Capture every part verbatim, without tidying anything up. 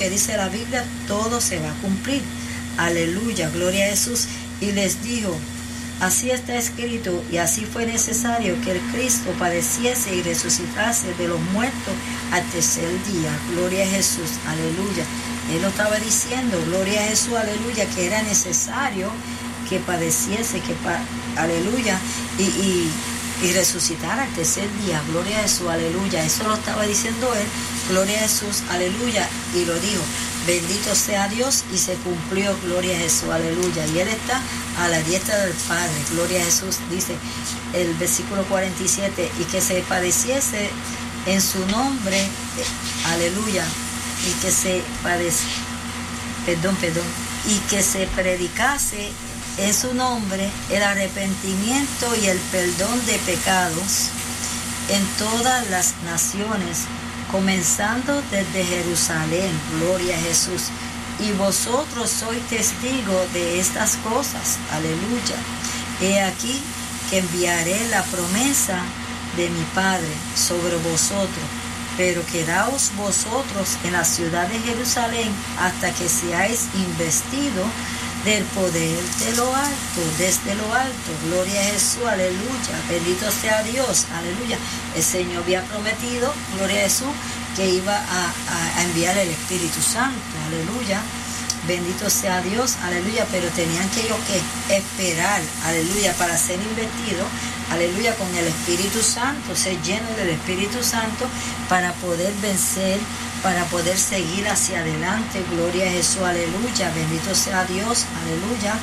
que dice la Biblia, todo se va a cumplir. Aleluya, gloria a Jesús. Y les dijo, así está escrito, y así fue necesario que el Cristo padeciese y resucitase de los muertos al tercer día. Gloria a Jesús, aleluya. Él lo estaba diciendo, gloria a Jesús, aleluya, que era necesario que padeciese, que pa aleluya, y, y, y resucitar al tercer día. Gloria a Jesús, aleluya. Eso lo estaba diciendo él, gloria a Jesús, aleluya, y lo dijo. Bendito sea Dios, y se cumplió, gloria a Jesús, aleluya. Y él está a la diestra del Padre, gloria a Jesús, dice el versículo cuarenta y siete, y que se padeciese en su nombre, eh, aleluya, y que se padece, perdón, perdón, y que se predicase en su nombre el arrepentimiento y el perdón de pecados en todas las naciones, comenzando desde Jerusalén, gloria a Jesús. Y vosotros sois testigos de estas cosas, aleluya. He aquí que enviaré la promesa de mi Padre sobre vosotros, pero quedaos vosotros en la ciudad de Jerusalén hasta que seáis investidos del poder de lo alto, desde lo alto. Gloria a Jesús, aleluya. Bendito sea Dios, aleluya. El Señor había prometido, gloria a Jesús, que iba a, a, a enviar el Espíritu Santo, aleluya. Bendito sea Dios, aleluya. Pero tenían que ellos que esperar, aleluya, para ser investidos, aleluya, con el Espíritu Santo, ser llenos del Espíritu Santo para poder vencer, para poder seguir hacia adelante. Gloria a Jesús, aleluya. Bendito sea Dios, aleluya.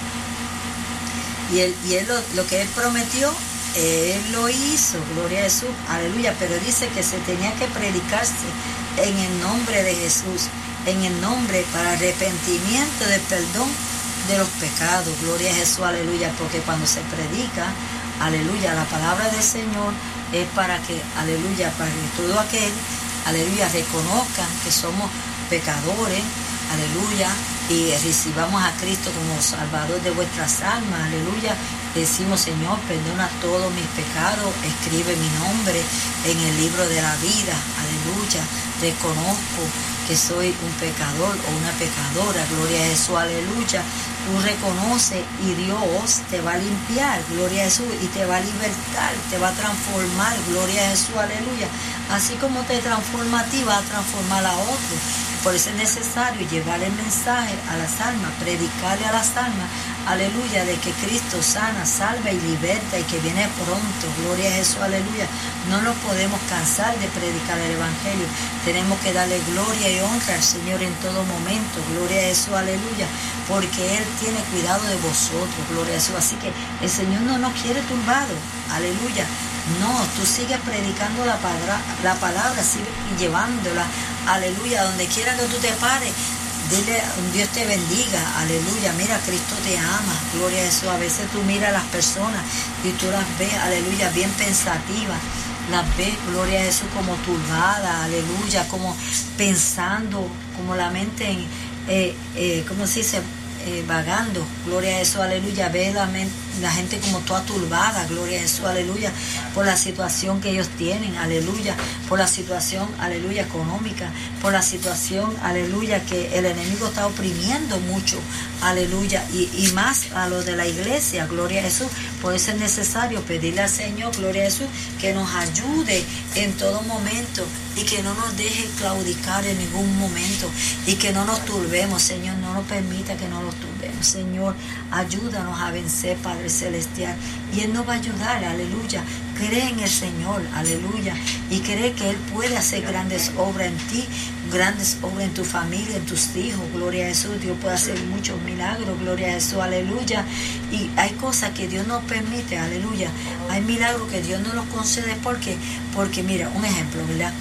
Y él, y él lo, lo que él prometió, él lo hizo, gloria a Jesús, aleluya. Pero dice que se tenía que predicarse en el nombre de Jesús, en el nombre para arrepentimiento de perdón de los pecados. Gloria a Jesús, aleluya. Porque cuando se predica, aleluya, la palabra del Señor es para que, aleluya, para que todo aquel, aleluya, reconozcan que somos pecadores, aleluya, y recibamos a Cristo como Salvador de vuestras almas, aleluya. Decimos, Señor, perdona todos mis pecados, escribe mi nombre en el libro de la vida, aleluya. Reconozco que soy un pecador o una pecadora, gloria a Jesús, aleluya. Tú reconoces y Dios te va a limpiar, gloria a Jesús, y te va a libertar, te va a transformar, gloria a Jesús, aleluya. Así como te transforma a ti, va a transformar a otros. Por eso es necesario llevar el mensaje a las almas, predicarle a las almas, aleluya, de que Cristo sana, salva y liberta y que viene pronto, gloria a Jesús, aleluya. No nos podemos cansar de predicar el Evangelio, tenemos que darle gloria y honra al Señor en todo momento, gloria a Jesús, aleluya, porque Él tiene cuidado de vosotros, gloria a Jesús. Así que el Señor no nos quiere turbados, aleluya. No, tú sigues predicando la palabra, la palabra, sigue llevándola, aleluya, donde quiera que tú te pares, dile, Dios te bendiga, aleluya. Mira, Cristo te ama, gloria a Jesús. A veces tú miras a las personas y tú las ves, aleluya, bien pensativas, las ves, gloria a Jesús, como turbadas, aleluya, como pensando, como la mente, eh, eh, ¿cómo se dice? Eh, vagando, gloria a Jesús, aleluya. Ve la, la gente como toda turbada, gloria a Jesús, aleluya, por la situación que ellos tienen, aleluya, por la situación, aleluya, económica, por la situación, aleluya, que el enemigo está oprimiendo mucho, aleluya, y, y más a los de la iglesia, gloria a Jesús. Por eso es necesario pedirle al Señor, gloria a Jesús, que nos ayude en todo momento y que no nos deje claudicar en ningún momento y que no nos turbemos, Señor, no nos permita que no nos turbemos, Señor, ayúdanos a vencer, Padre Celestial, y Él nos va a ayudar, aleluya. Cree en el Señor, aleluya, y cree que Él puede hacer grandes obras en ti, grandes obras en tu familia, en tus hijos, gloria a Jesús. Dios puede hacer muchos milagros, gloria a Jesús, aleluya. Y hay cosas que Dios nos permite, aleluya. Hay milagros que Dios no nos concede porque, porque mira, un ejemplo, ¿verdad?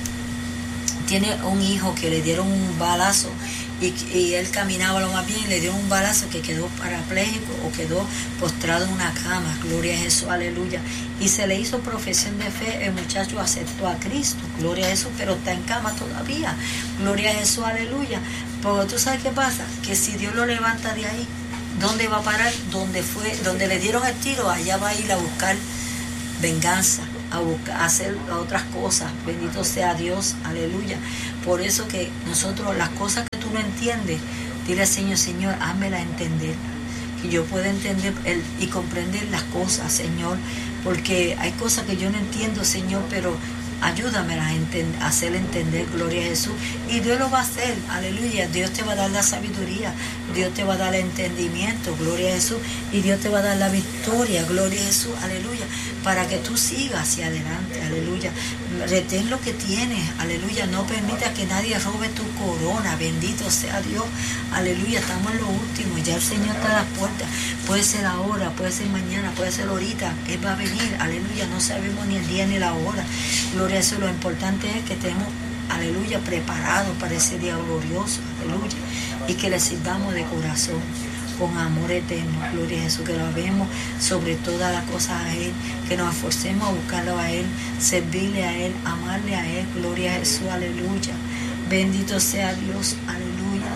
Tiene un hijo que le dieron un balazo y, y él caminaba lo más bien, le dio un balazo que quedó parapléjico o quedó postrado en una cama, gloria a Jesús, aleluya. Y se le hizo profesión de fe, el muchacho aceptó a Cristo, gloria a Jesús, pero está en cama todavía, gloria a Jesús, aleluya. Porque tú sabes qué pasa, que si Dios lo levanta de ahí, ¿dónde va a parar? Donde fue, donde le dieron el tiro, allá va a ir a buscar venganza, a, buscar, a hacer otras cosas. Bendito sea Dios, aleluya. Por eso que nosotros, las cosas que tú tú no entiendes, dile al Señor, Señor, házmela entender, que yo pueda entender el, y comprender las cosas, Señor, porque hay cosas que yo no entiendo, Señor, pero ayúdame a, enten- a hacer entender, gloria a Jesús. Y Dios lo va a hacer, aleluya. Dios te va a dar la sabiduría, Dios te va a dar el entendimiento, gloria a Jesús. Y Dios te va a dar la victoria, gloria a Jesús, aleluya. Para que tú sigas hacia adelante, aleluya. Retén lo que tienes, aleluya. No permita que nadie robe tu corona, bendito sea Dios, aleluya. Estamos en lo último, ya el Señor está a las puertas. Puede ser ahora, puede ser mañana, puede ser ahorita. Él va a venir, aleluya. No sabemos ni el día ni la hora, gloria. Eso lo importante es que estemos, aleluya, preparados para ese día glorioso, aleluya, y que le sirvamos de corazón, con amor eterno, gloria a Jesús, que lo amemos sobre todas las cosas a Él, que nos esforcemos a buscarlo a Él, servirle a Él, amarle a Él, gloria a Jesús, aleluya, bendito sea Dios, aleluya.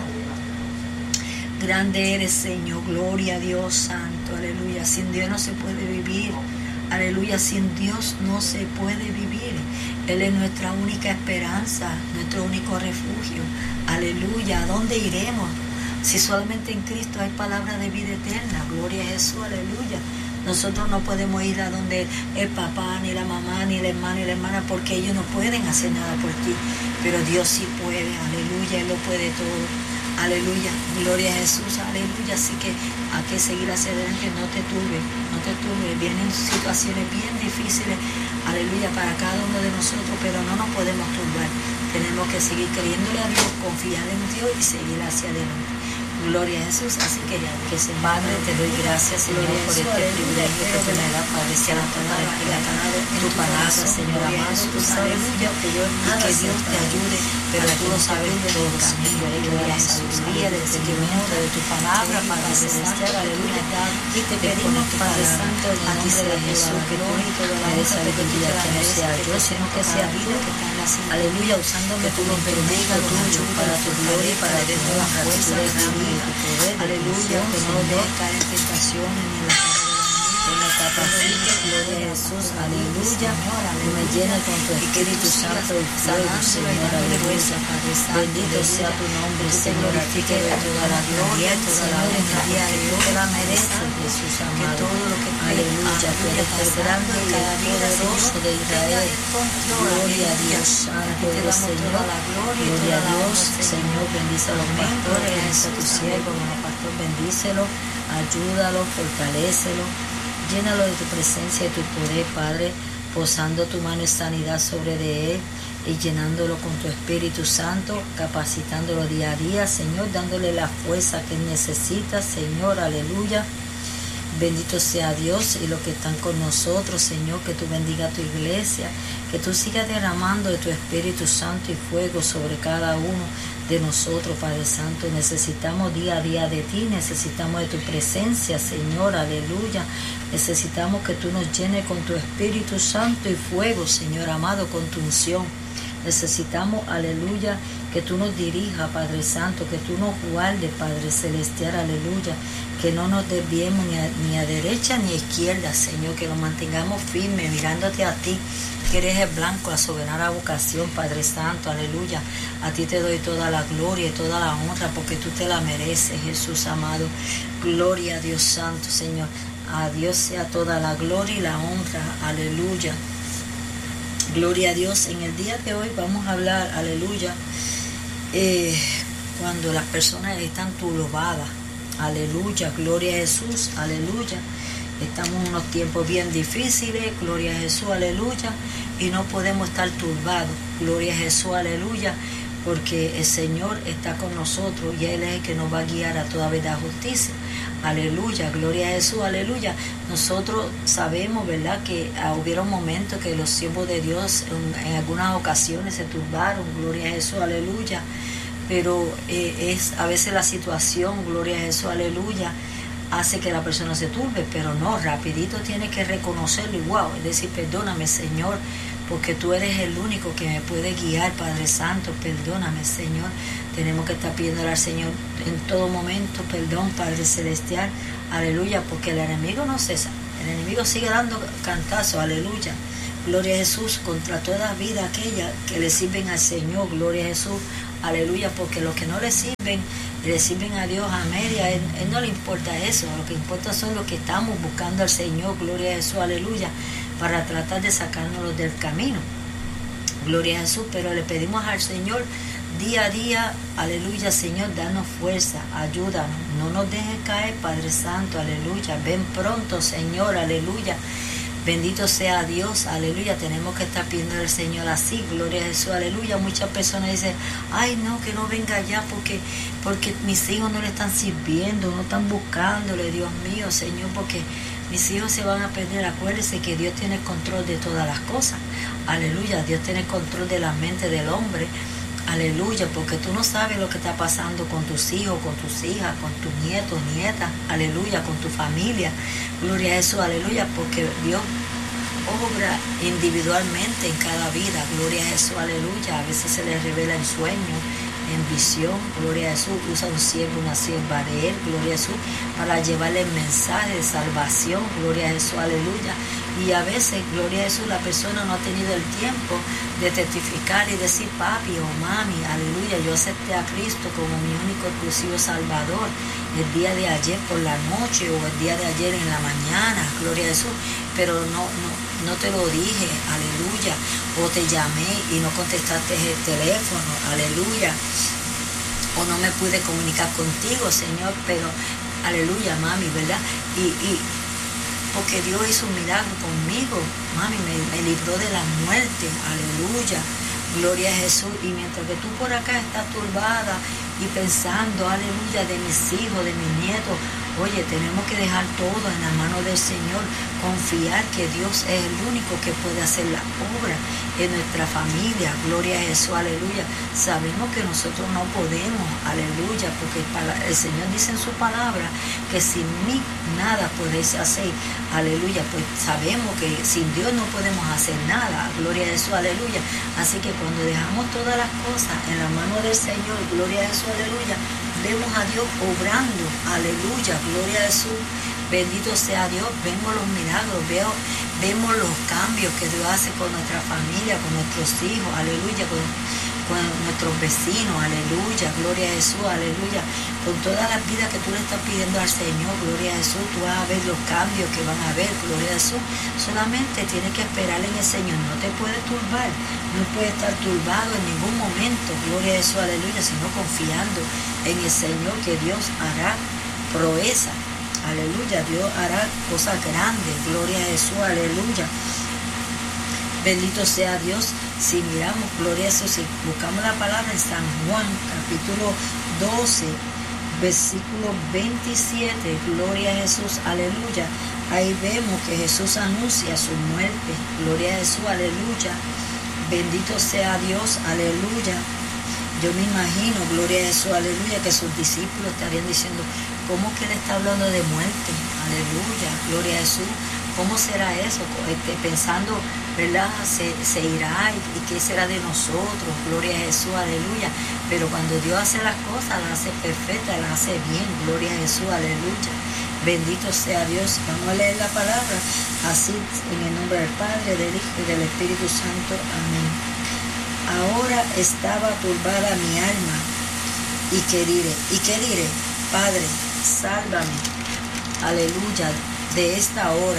Grande eres, Señor, gloria a Dios santo, aleluya. Sin Dios no se puede vivir. Aleluya, sin Dios no se puede vivir. Él es nuestra única esperanza, nuestro único refugio. Aleluya, ¿a dónde iremos? Si solamente en Cristo hay palabra de vida eterna. Gloria a Jesús, aleluya. Nosotros no podemos ir a donde el papá, ni la mamá, ni el hermano, ni la hermana, porque ellos no pueden hacer nada por ti. Pero Dios sí puede, aleluya, Él lo puede todo. Aleluya, gloria a Jesús, aleluya. Así que hay que seguir hacia adelante, no te turbes, no te turbes. Vienen situaciones bien difíciles, aleluya, para cada uno de nosotros, pero no nos podemos turbar. Tenemos que seguir creyéndole a Dios, confiar en Dios y seguir hacia adelante. Gloria a Jesús, así que, que se Padre, te doy gracias, Señor, por este privilegio que tú me das, Padre, sea la para explicar tu palabra, Señor amado, tú sabes, aleluya, que yo, y que Dios te ayude, pero tú lo sabes todo, Señor, y que la sabiduría, del seguimiento de tu palabra, Padre celestial, aleluya, y te pedimos, Padre Santo, en el nombre de Jesús, que tú me des sabiduría, que no sea yo, sino que sea vida que está en la silla, aleluya, usándome tú los bendiga tuyo para tu gloria y para tu nueva fuerza de vida. Poder, aleluya, que no dejes caer en tentaciones ni en la cara de la capacite, gloria a Jesús, aleluya, que me llene con tu Espíritu Santo y fuego, Señor, aleluya, bendito sea tu nombre, Señor, a ti que da toda la gloria, toda la honra, que tú te la mereces, Jesús amado, aleluya, tú eres el grande y el poderoso de Israel, gloria a Dios, santo eres Señor, gloria a Dios, Señor, bendice a los pastores, bendice a tu siervo, hermano pastor, bendícelo, ayúdalo, fortalécelo, llénalo de tu presencia y tu poder, Padre, posando tu mano en sanidad sobre de él y llenándolo con tu Espíritu Santo, capacitándolo día a día, Señor, dándole la fuerza que él necesita, Señor, aleluya. Bendito sea Dios y los que están con nosotros, Señor, que tú bendiga a tu iglesia, que tú sigas derramando de tu Espíritu Santo y fuego sobre cada uno de nosotros, Padre Santo. Necesitamos día a día de ti, necesitamos de tu presencia, Señor, aleluya. Necesitamos que tú nos llenes con tu Espíritu Santo y fuego, Señor amado, con tu unción. Necesitamos, aleluya, que tú nos dirijas, Padre Santo, que tú nos guardes, Padre Celestial, aleluya, que no nos desviemos ni a, ni a derecha ni a izquierda, Señor, que nos mantengamos firmes, mirándote a ti, que eres el blanco, la soberana vocación, Padre Santo, aleluya. A ti te doy toda la gloria y toda la honra, porque tú te la mereces, Jesús amado. Gloria a Dios Santo, Señor. A Dios sea toda la gloria y la honra, aleluya. Gloria a Dios. En el día de hoy vamos a hablar, aleluya, eh, cuando las personas están turbadas, aleluya, gloria a Jesús, aleluya. Estamos en unos tiempos bien difíciles, gloria a Jesús, aleluya, y no podemos estar turbados, gloria a Jesús, aleluya, porque el Señor está con nosotros y Él es el que nos va a guiar a toda verdad justicia. Aleluya, gloria a Jesús, aleluya. Nosotros sabemos, ¿verdad?, que ah, hubieron momentos que los siervos de Dios en, en algunas ocasiones se turbaron, gloria a Jesús, aleluya. Pero eh, es a veces la situación, gloria a Jesús, aleluya, hace que la persona se turbe, pero no, rapidito tiene que reconocerlo y wow, es decir, perdóname, Señor, porque tú eres el único que me puede guiar, Padre Santo, perdóname, Señor. Tenemos que estar pidiéndole al Señor en todo momento perdón, Padre Celestial, aleluya, porque el enemigo no cesa, el enemigo sigue dando cantazos, aleluya, gloria a Jesús, contra toda vida aquella que le sirven al Señor, gloria a Jesús, aleluya, porque los que no le sirven, le sirven a Dios a media, él, él no le importa eso, lo que importa son los que estamos buscando al Señor, gloria a Jesús, aleluya, para tratar de sacárnoslos del camino, gloria a Jesús, pero le pedimos al Señor día a día, aleluya, Señor, danos fuerza, ayúdanos, no nos dejes caer, Padre Santo, aleluya, ven pronto, Señor, aleluya, bendito sea Dios, aleluya, tenemos que estar pidiendo al Señor así, gloria a Jesús, aleluya. Muchas personas dicen, ay no, que no venga ya porque, porque mis hijos no le están sirviendo, no están buscándole, Dios mío, Señor, porque mis hijos se van a perder. Acuérdense que Dios tiene control de todas las cosas, aleluya, Dios tiene control de la mente del hombre, aleluya, porque tú no sabes lo que está pasando con tus hijos, con tus hijas, con tus nietos, nietas, aleluya, con tu familia, gloria a Jesús, aleluya, porque Dios obra individualmente en cada vida, gloria a Jesús, aleluya. A veces se les revela en sueños, en visión, gloria a Jesús, usa un siervo, una sierva de él, gloria a Jesús, para llevarle el mensaje de salvación, gloria a Jesús, aleluya. Y a veces, gloria a Jesús, la persona no ha tenido el tiempo de testificar y decir, papi o mami, aleluya, yo acepté a Cristo como mi único exclusivo Salvador el día de ayer por la noche o el día de ayer en la mañana, gloria a Jesús, pero no, no, no te lo dije, aleluya, o te llamé y no contestaste el teléfono, aleluya, o no me pude comunicar contigo, Señor, pero aleluya, mami, ¿verdad? Y, y porque Dios hizo un milagro conmigo, mami, me, me libró de la muerte, aleluya, gloria a Jesús. Y mientras que tú por acá estás turbada y pensando, aleluya, de mis hijos, de mis nietos, oye, tenemos que dejar todo en la mano del Señor, confiar que Dios es el único que puede hacer la obra en nuestra familia, gloria a Jesús, aleluya. Sabemos que nosotros no podemos, aleluya, porque el Señor dice en su palabra que sin mí nada podéis hacer, aleluya, pues sabemos que sin Dios no podemos hacer nada, gloria a Jesús, aleluya. Así que cuando dejamos todas las cosas en la mano del Señor, gloria a Jesús, aleluya, vemos a Dios obrando, aleluya, gloria a Jesús, bendito sea Dios, vemos los milagros, veo, vemos los cambios que Dios hace con nuestra familia, con nuestros hijos, aleluya, con, con nuestros vecinos, aleluya, gloria a Jesús, aleluya, con todas las vidas que tú le estás pidiendo al Señor, gloria a Jesús, tú vas a ver los cambios que van a haber, gloria a Jesús. Solamente tienes que esperar en el Señor, no te puedes turbar, no puedes estar turbado en ningún momento, gloria a Jesús, aleluya, sino confiando en el Señor que Dios hará proeza, aleluya, Dios hará cosas grandes, gloria a Jesús, aleluya, bendito sea Dios. Si miramos, gloria a Jesús, si buscamos la palabra en San Juan, capítulo doce, versículo veintisiete, gloria a Jesús, aleluya, ahí vemos que Jesús anuncia su muerte, gloria a Jesús, aleluya, bendito sea Dios, aleluya. Yo me imagino, gloria a Jesús, aleluya, que sus discípulos estarían diciendo, ¿cómo que él está hablando de muerte? Aleluya, gloria a Jesús. ¿Cómo será eso? Este, pensando, ¿verdad? Se, se irá y, y qué será de nosotros, gloria a Jesús, aleluya. Pero cuando Dios hace las cosas, las hace perfectas, las hace bien, gloria a Jesús, aleluya. Bendito sea Dios. Vamos a leer la palabra así, en el nombre del Padre, del Hijo y del Espíritu Santo. Amén. Ahora estaba turbada mi alma. ¿Y qué diré? ¿Y qué diré? Padre, sálvame. Aleluya, de esta hora.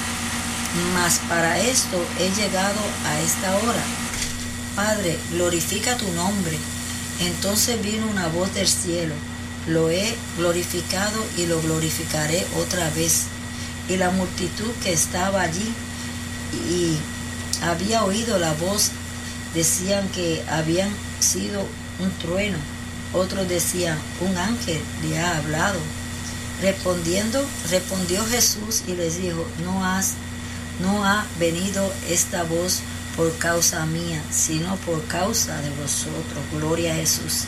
Mas para esto he llegado a esta hora. Padre, glorifica tu nombre. Entonces vino una voz del cielo. Lo he glorificado y lo glorificaré otra vez. Y la multitud que estaba allí y había oído la voz, decían que habían sido un trueno. Otros decían, un ángel le ha hablado. Respondiendo, respondió Jesús y les dijo, no has, no ha venido esta voz por causa mía, sino por causa de vosotros. Gloria a Jesús.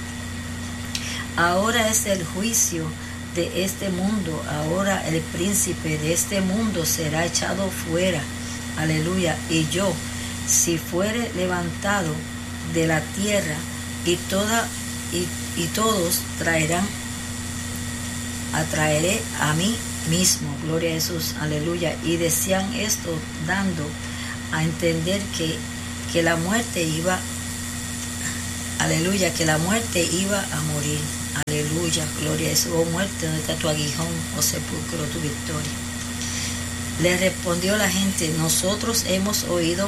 Ahora es el juicio de este mundo. Ahora el príncipe de este mundo será echado fuera. Aleluya. Y yo, si fuere levantado de la tierra, y toda y, y todos traerán, atraeré a mí mismo. Gloria a Jesús, aleluya. Y decían esto dando a entender que, que la muerte iba aleluya, que la muerte iba a morir. Aleluya, gloria a Jesús. Oh muerte, ¿dónde está tu aguijón? Oh sepulcro, tu victoria. Le respondió la gente, nosotros hemos oído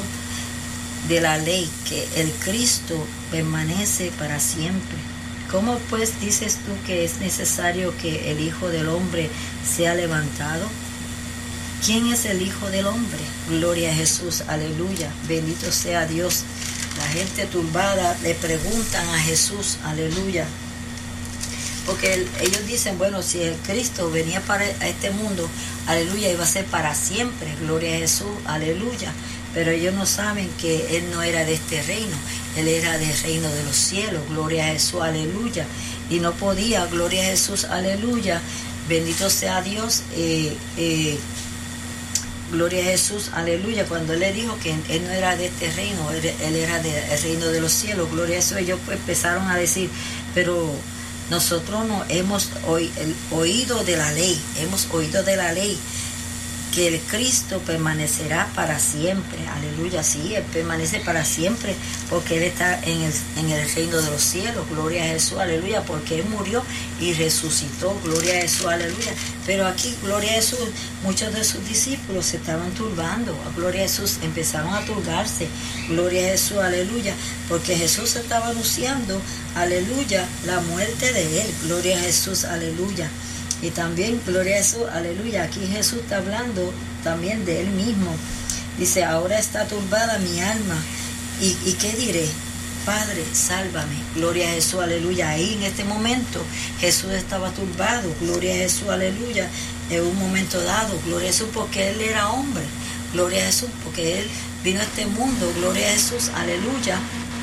de la ley que el Cristo permanece para siempre. ¿Cómo pues dices tú que es necesario que el Hijo del Hombre sea levantado? ¿Quién es el Hijo del Hombre? Gloria a Jesús, aleluya, bendito sea Dios. La gente turbada le preguntan a Jesús, aleluya, porque el, ellos dicen, bueno, si el Cristo venía para este mundo, aleluya, iba a ser para siempre, gloria a Jesús, aleluya. Pero ellos no saben que Él no era de este reino, Él era del reino de los cielos, gloria a Jesús, aleluya. Y no podía, gloria a Jesús, aleluya, bendito sea Dios, eh, eh, gloria a Jesús, aleluya. Cuando Él le dijo que Él no era de este reino, Él, él era del reino de los cielos, gloria a Jesús, ellos pues empezaron a decir, pero nosotros no hemos oído de la ley, hemos oído de la ley, que el Cristo permanecerá para siempre, aleluya, sí, Él permanece para siempre, porque Él está en el, en el reino de los cielos, gloria a Jesús, aleluya, porque Él murió y resucitó, gloria a Jesús, aleluya. Pero aquí, gloria a Jesús, muchos de sus discípulos se estaban turbando, gloria a Jesús, empezaron a turbarse, gloria a Jesús, aleluya, porque Jesús estaba anunciando, aleluya, la muerte de Él, gloria a Jesús, aleluya. Y también, gloria a Jesús, aleluya, aquí Jesús está hablando también de Él mismo. Dice, ahora está turbada mi alma. ¿Y, y qué diré? Padre, sálvame. Gloria a Jesús, aleluya. Ahí en este momento Jesús estaba turbado. Gloria a Jesús, aleluya. En un momento dado, gloria a Jesús, porque Él era hombre. Gloria a Jesús, porque Él vino a este mundo. Gloria a Jesús, aleluya.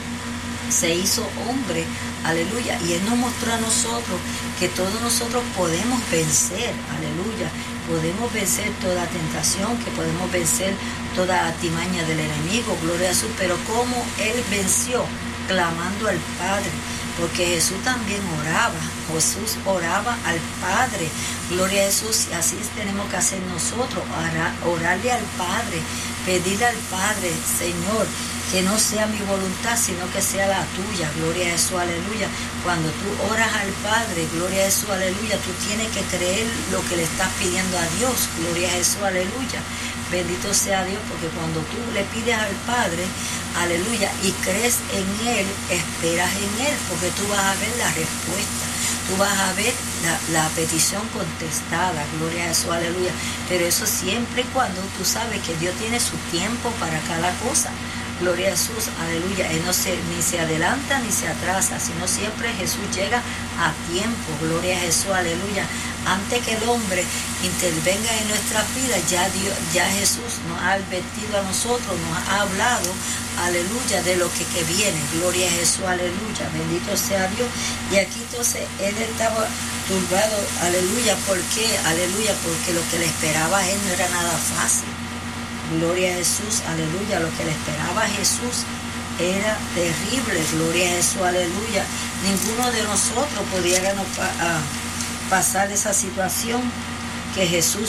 Se hizo hombre, aleluya, y Él nos mostró a nosotros que todos nosotros podemos vencer, aleluya, podemos vencer toda tentación, que podemos vencer toda artimaña del enemigo, gloria a Jesús, pero como Él venció, clamando al Padre, porque Jesús también oraba, Jesús oraba al Padre, gloria a Jesús, y así tenemos que hacer nosotros, orar, orarle al Padre, pedirle al Padre, Señor, que no sea mi voluntad, sino que sea la tuya, gloria a Jesús, aleluya. Cuando tú oras al Padre, gloria a Jesús, aleluya, tú tienes que creer lo que le estás pidiendo a Dios, gloria a Jesús, aleluya. Bendito sea Dios, porque cuando tú le pides al Padre, aleluya, y crees en Él, esperas en Él, porque tú vas a ver la respuesta. Tú vas a ver la, la petición contestada, gloria a Jesús, aleluya. Pero eso siempre y cuando tú sabes que Dios tiene su tiempo para cada cosa. Gloria a Jesús, aleluya. Él no se, ni se adelanta ni se atrasa, sino siempre Jesús llega a tiempo. Gloria a Jesús, aleluya. Antes que el hombre intervenga en nuestras vidas, ya Dios, ya Jesús nos ha advertido a nosotros, nos ha hablado, aleluya, de lo que, que viene. Gloria a Jesús, aleluya. Bendito sea Dios. Y aquí entonces Él estaba turbado, aleluya. ¿Por qué? Aleluya, porque lo que le esperaba a Él no era nada fácil. Gloria a Jesús, aleluya. Lo que le esperaba a Jesús era terrible, gloria a Jesús, aleluya. Ninguno de nosotros pudiéramos pa a pasar esa situación que Jesús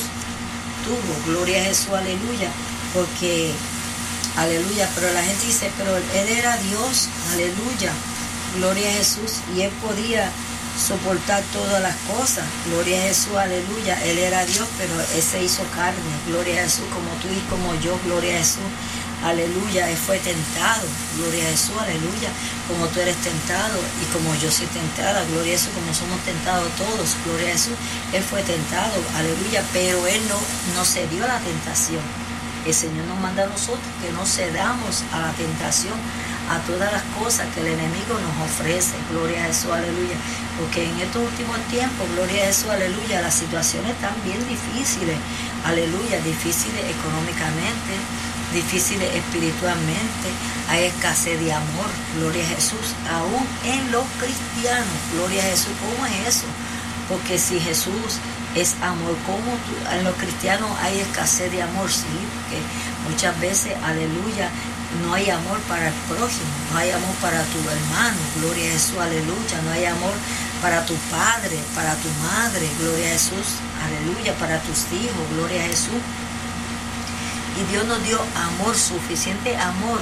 tuvo, gloria a Jesús, aleluya. Porque, aleluya, pero la gente dice, pero Él era Dios, aleluya, gloria a Jesús, y Él podía soportar todas las cosas, gloria a Jesús, aleluya. Él era Dios, pero Él se hizo carne, gloria a Jesús, como tú y como yo, gloria a Jesús, aleluya. Él fue tentado, gloria a Jesús, aleluya, como tú eres tentado y como yo soy tentada, gloria a Jesús, como somos tentados todos, gloria a Jesús. Él fue tentado, aleluya, pero Él no, no cedió a la tentación. El Señor nos manda a nosotros que no cedamos a la tentación, a todas las cosas que el enemigo nos ofrece, gloria a Jesús, aleluya. Porque en estos últimos tiempos, gloria a Jesús, aleluya, las situaciones están bien difíciles, aleluya, difíciles económicamente, difíciles espiritualmente, hay escasez de amor, gloria a Jesús, aún en los cristianos, gloria a Jesús. ¿Cómo es eso? Porque si Jesús es amor, ¿cómo tú, en los cristianos hay escasez de amor? Sí, porque muchas veces, aleluya, no hay amor para el prójimo, no hay amor para tu hermano, gloria a Jesús, aleluya, no hay amor para tu padre, para tu madre, gloria a Jesús, aleluya, para tus hijos, gloria a Jesús. Y Dios nos dio amor, suficiente amor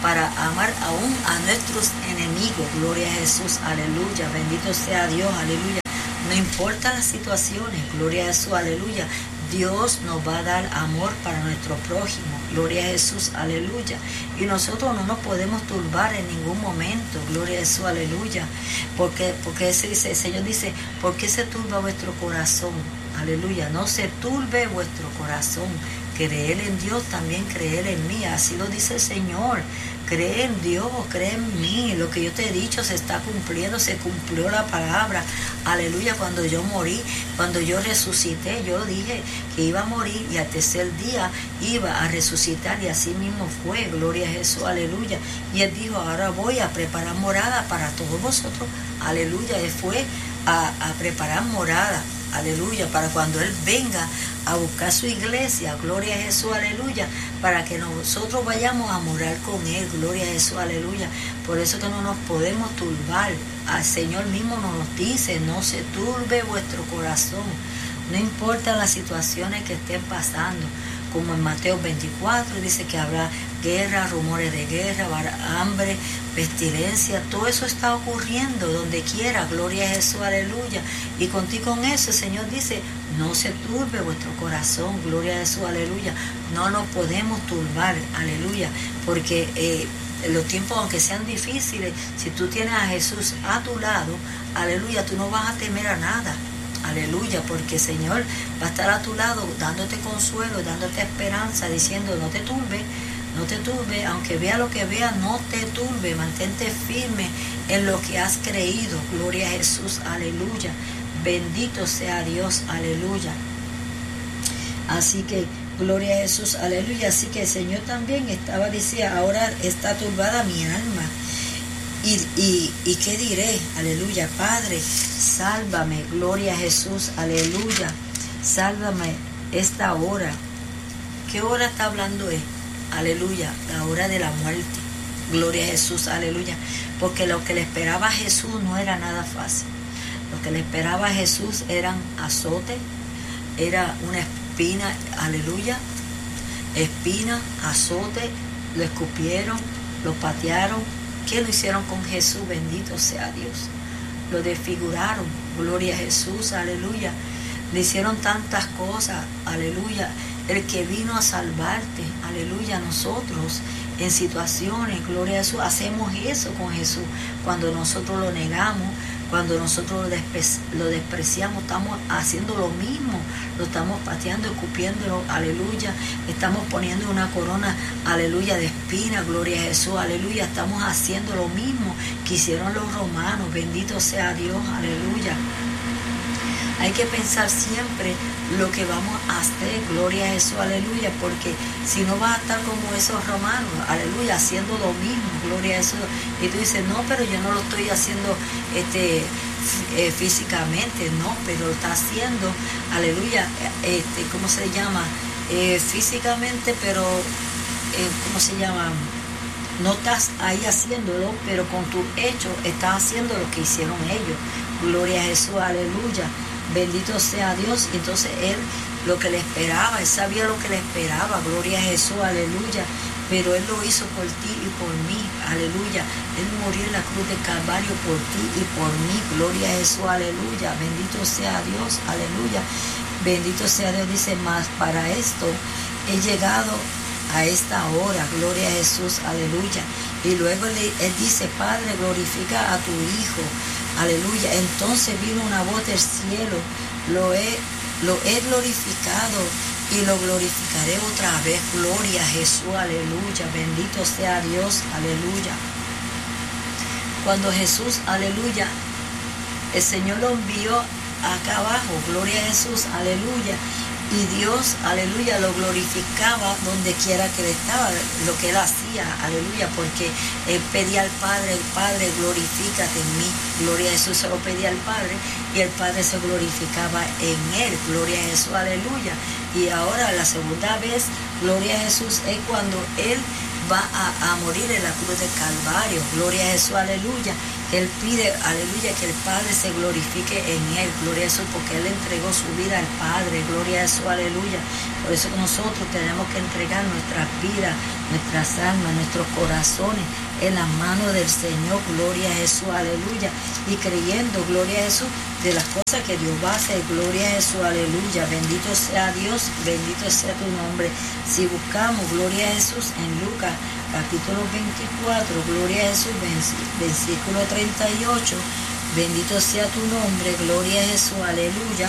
para amar aún a nuestros enemigos. Gloria a Jesús, aleluya, bendito sea Dios, aleluya. No importa las situaciones, gloria a Jesús, aleluya. Dios nos va a dar amor para nuestro prójimo, gloria a Jesús, aleluya. Y nosotros no nos podemos turbar en ningún momento, gloria a Jesús, aleluya. Porque, porque ese dice, el Señor dice, ¿por qué se turba vuestro corazón? Aleluya, no se turbe vuestro corazón. Creer en Dios, también creer en mí, así lo dice el Señor. Cree en Dios, cree en mí, lo que yo te he dicho se está cumpliendo, se cumplió la palabra, aleluya. Cuando yo morí, cuando yo resucité, yo dije que iba a morir y al tercer día iba a resucitar, y así mismo fue, gloria a Jesús, aleluya. Y Él dijo, ahora voy a preparar morada para todos vosotros, aleluya. Él fue a, a preparar morada, aleluya, para cuando Él venga a buscar su iglesia, gloria a Jesús, aleluya, para que nosotros vayamos a morar con Él, gloria a Jesús, aleluya. Por eso que no nos podemos turbar. Al Señor mismo nos dice, no se turbe vuestro corazón, no importa las situaciones que estén pasando, como en Mateo veinticuatro dice que habrá guerra, rumores de guerra, hambre, pestilencia, todo eso está ocurriendo donde quiera, gloria a Jesús, aleluya. Y contigo con eso el Señor dice, no se turbe vuestro corazón, gloria a Jesús, aleluya. No nos podemos turbar, aleluya, porque eh, los tiempos, aunque sean difíciles, si tú tienes a Jesús a tu lado, aleluya, tú no vas a temer a nada. Aleluya, porque el Señor va a estar a tu lado dándote consuelo, dándote esperanza, diciendo no te turbe, no te turbe, aunque vea lo que vea, no te turbe, mantente firme en lo que has creído, gloria a Jesús, aleluya, bendito sea Dios, aleluya. Así que, gloria a Jesús, aleluya, así que el Señor también estaba diciendo, ahora está turbada mi alma. Y, y, y qué diré, aleluya, Padre, sálvame, gloria a Jesús, aleluya, sálvame esta hora. ¿Qué hora está hablando él? Aleluya, la hora de la muerte, gloria a Jesús, aleluya, porque lo que le esperaba a Jesús no era nada fácil. Lo que le esperaba a Jesús eran azote, era una espina, aleluya, espina, azote, lo escupieron, lo patearon. ¿Qué lo hicieron con Jesús? Bendito sea Dios. Lo desfiguraron. Gloria a Jesús. Aleluya. Le hicieron tantas cosas. Aleluya. El que vino a salvarte. Aleluya. Nosotros en situaciones, gloria a Jesús, hacemos eso con Jesús. Cuando nosotros lo negamos, cuando nosotros lo, despre- lo despreciamos, estamos haciendo lo mismo. Lo estamos pateando, escupiéndolo, aleluya. Estamos poniendo una corona, aleluya, de espina, gloria a Jesús, aleluya. Estamos haciendo lo mismo que hicieron los romanos, bendito sea Dios, aleluya. Hay que pensar siempre lo que vamos a hacer, gloria a Jesús, aleluya, porque si no vas a estar como esos romanos, aleluya, haciendo lo mismo, gloria a Jesús. Y tú dices, no, pero yo no lo estoy haciendo este, eh, físicamente, no, pero lo está haciendo, aleluya, este, ¿cómo se llama? Eh, físicamente, pero, eh, ¿cómo se llama? No estás ahí haciéndolo, pero con tu hecho estás haciendo lo que hicieron ellos, gloria a Jesús, aleluya. Bendito sea Dios. Entonces él lo que le esperaba, él sabía lo que le esperaba, gloria a Jesús, aleluya, pero él lo hizo por ti y por mí, aleluya. Él murió en la cruz de Calvario por ti y por mí, gloria a Jesús, aleluya. Bendito sea Dios, aleluya. Bendito sea Dios. Dice, más para esto he llegado a esta hora, gloria a Jesús, aleluya. Y luego él, él dice, Padre, glorifica a tu Hijo, aleluya. Entonces vino una voz del cielo, lo he, lo he glorificado y lo glorificaré otra vez, gloria a Jesús, aleluya. Bendito sea Dios, aleluya. Cuando Jesús, aleluya, el Señor lo envió acá abajo, gloria a Jesús, aleluya. Y Dios, aleluya, lo glorificaba donde quiera que él estaba, lo que él hacía, aleluya, porque él pedía al Padre, el Padre, glorifícate en mí, gloria a Jesús, se lo pedía al Padre, y el Padre se glorificaba en él, gloria a Jesús, aleluya. Y ahora la segunda vez, gloria a Jesús, es cuando él va a, a morir en la cruz del Calvario, gloria a Jesús, aleluya. Él pide, aleluya, que el Padre se glorifique en Él, gloria a Jesús, porque Él entregó su vida al Padre, gloria a Jesús, aleluya. Por eso nosotros tenemos que entregar nuestras vidas, nuestras almas, nuestros corazones en las manos del Señor, gloria a Jesús, aleluya. Y creyendo, gloria a Jesús, de las cosas que Dios va a hacer, gloria a Jesús, aleluya. Bendito sea Dios, bendito sea tu nombre. Si buscamos, gloria a Jesús, en Lucas capítulo veinticuatro, gloria a Jesús, versículo treinta y ocho, bendito sea tu nombre, gloria a Jesús, aleluya.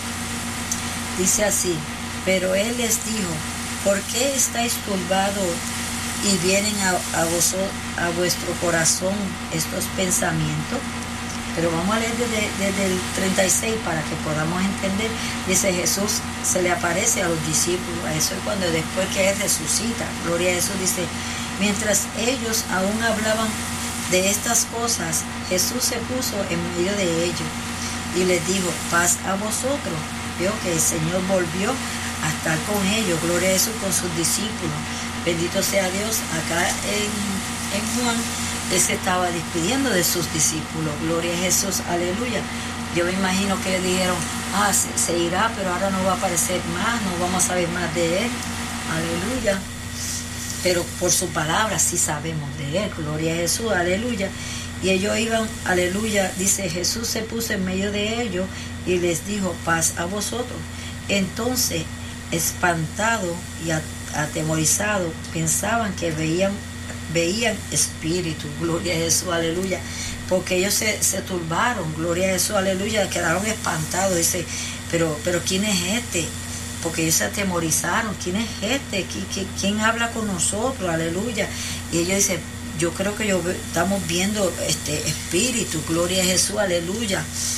Dice así, pero Él les dijo, ¿por qué estáis turbados y vienen a, a, vosotros, a vuestro corazón estos pensamientos? Pero vamos a leer desde, desde el treinta y seis para que podamos entender. Dice, Jesús se le aparece a los discípulos. Eso es cuando después que Él resucita. Gloria a Jesús. Dice, mientras ellos aún hablaban de estas cosas, Jesús se puso en medio de ellos y les dijo, paz a vosotros. Veo que el Señor volvió a estar con ellos. Gloria a Jesús, con sus discípulos. Bendito sea Dios. Acá en, en Juan, Él se estaba despidiendo de sus discípulos. Gloria a Jesús, aleluya. Yo me imagino que le dijeron, ah, se, se irá, pero ahora no va a aparecer más, no vamos a saber más de Él. Aleluya. Pero por su palabra sí sabemos de Él. Gloria a Jesús, aleluya. Y ellos iban, aleluya, dice, Jesús se puso en medio de ellos y les dijo, paz a vosotros. Entonces, espantados y atemorizados, pensaban que veían veían espíritu, gloria a Jesús, aleluya, porque ellos se, se turbaron, gloria a Jesús, aleluya, quedaron espantados, dice, pero, pero ¿quién es este? Porque ellos se atemorizaron, ¿quién es este? ¿Quién, quién habla con nosotros? Aleluya. Y ellos dicen, yo creo que yo, estamos viendo este espíritu, gloria a Jesús, aleluya.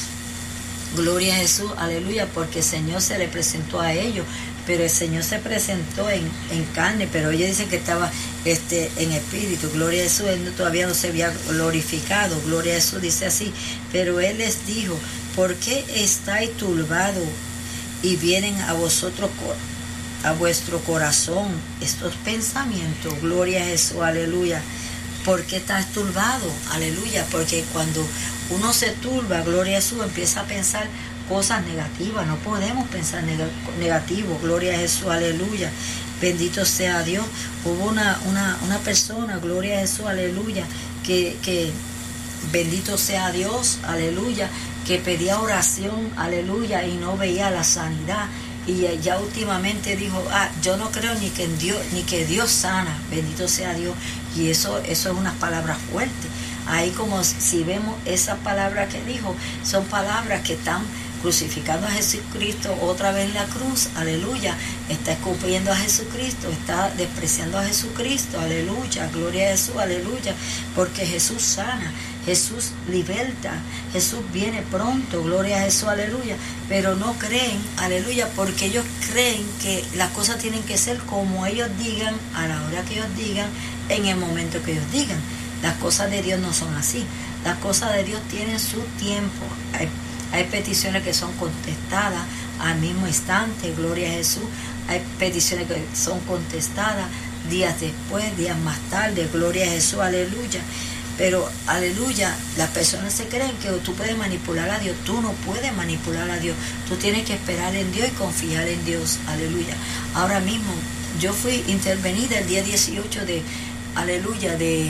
Gloria a Jesús, aleluya, porque el Señor se le presentó a ellos, pero el Señor se presentó en, en carne, pero ellos dicen que estaba este, en espíritu, gloria a Jesús, Él todavía no se había glorificado, gloria a Jesús, dice así, pero Él les dijo, ¿por qué estáis turbados y vienen a vosotros, a vuestro corazón estos pensamientos? Gloria a Jesús, aleluya. ¿Por qué estás turbado? Aleluya, porque cuando uno se turba, gloria a Jesús, empieza a pensar cosas negativas. No podemos pensar neg- negativo, gloria a Jesús, aleluya. Bendito sea Dios. Hubo una, una, una persona, gloria a Jesús, aleluya, que, que bendito sea Dios, aleluya, que pedía oración, aleluya, y no veía la sanidad. Y ya últimamente dijo, ah, yo no creo ni que en Dios, ni que Dios sana, bendito sea Dios. Y eso, eso es unas palabras fuertes. Ahí como si vemos esas palabras que dijo, son palabras que están crucificando a Jesucristo otra vez en la cruz, aleluya, está escupiendo a Jesucristo, está despreciando a Jesucristo, aleluya, gloria a Jesús, aleluya, porque Jesús sana, Jesús liberta, Jesús viene pronto, gloria a Jesús, aleluya, pero no creen, aleluya, porque ellos creen que las cosas tienen que ser como ellos digan, a la hora que ellos digan, en el momento que ellos digan. Las cosas de Dios no son así, las cosas de Dios tienen su tiempo. Hay, hay peticiones que son contestadas al mismo instante, gloria a Jesús, hay peticiones que son contestadas días después, días más tarde, gloria a Jesús, aleluya. Pero, aleluya, las personas se creen que tú puedes manipular a Dios. Tú no puedes manipular a Dios. Tú tienes que esperar en Dios y confiar en Dios, aleluya. Ahora mismo, yo fui intervenida el día dieciocho de, aleluya, de,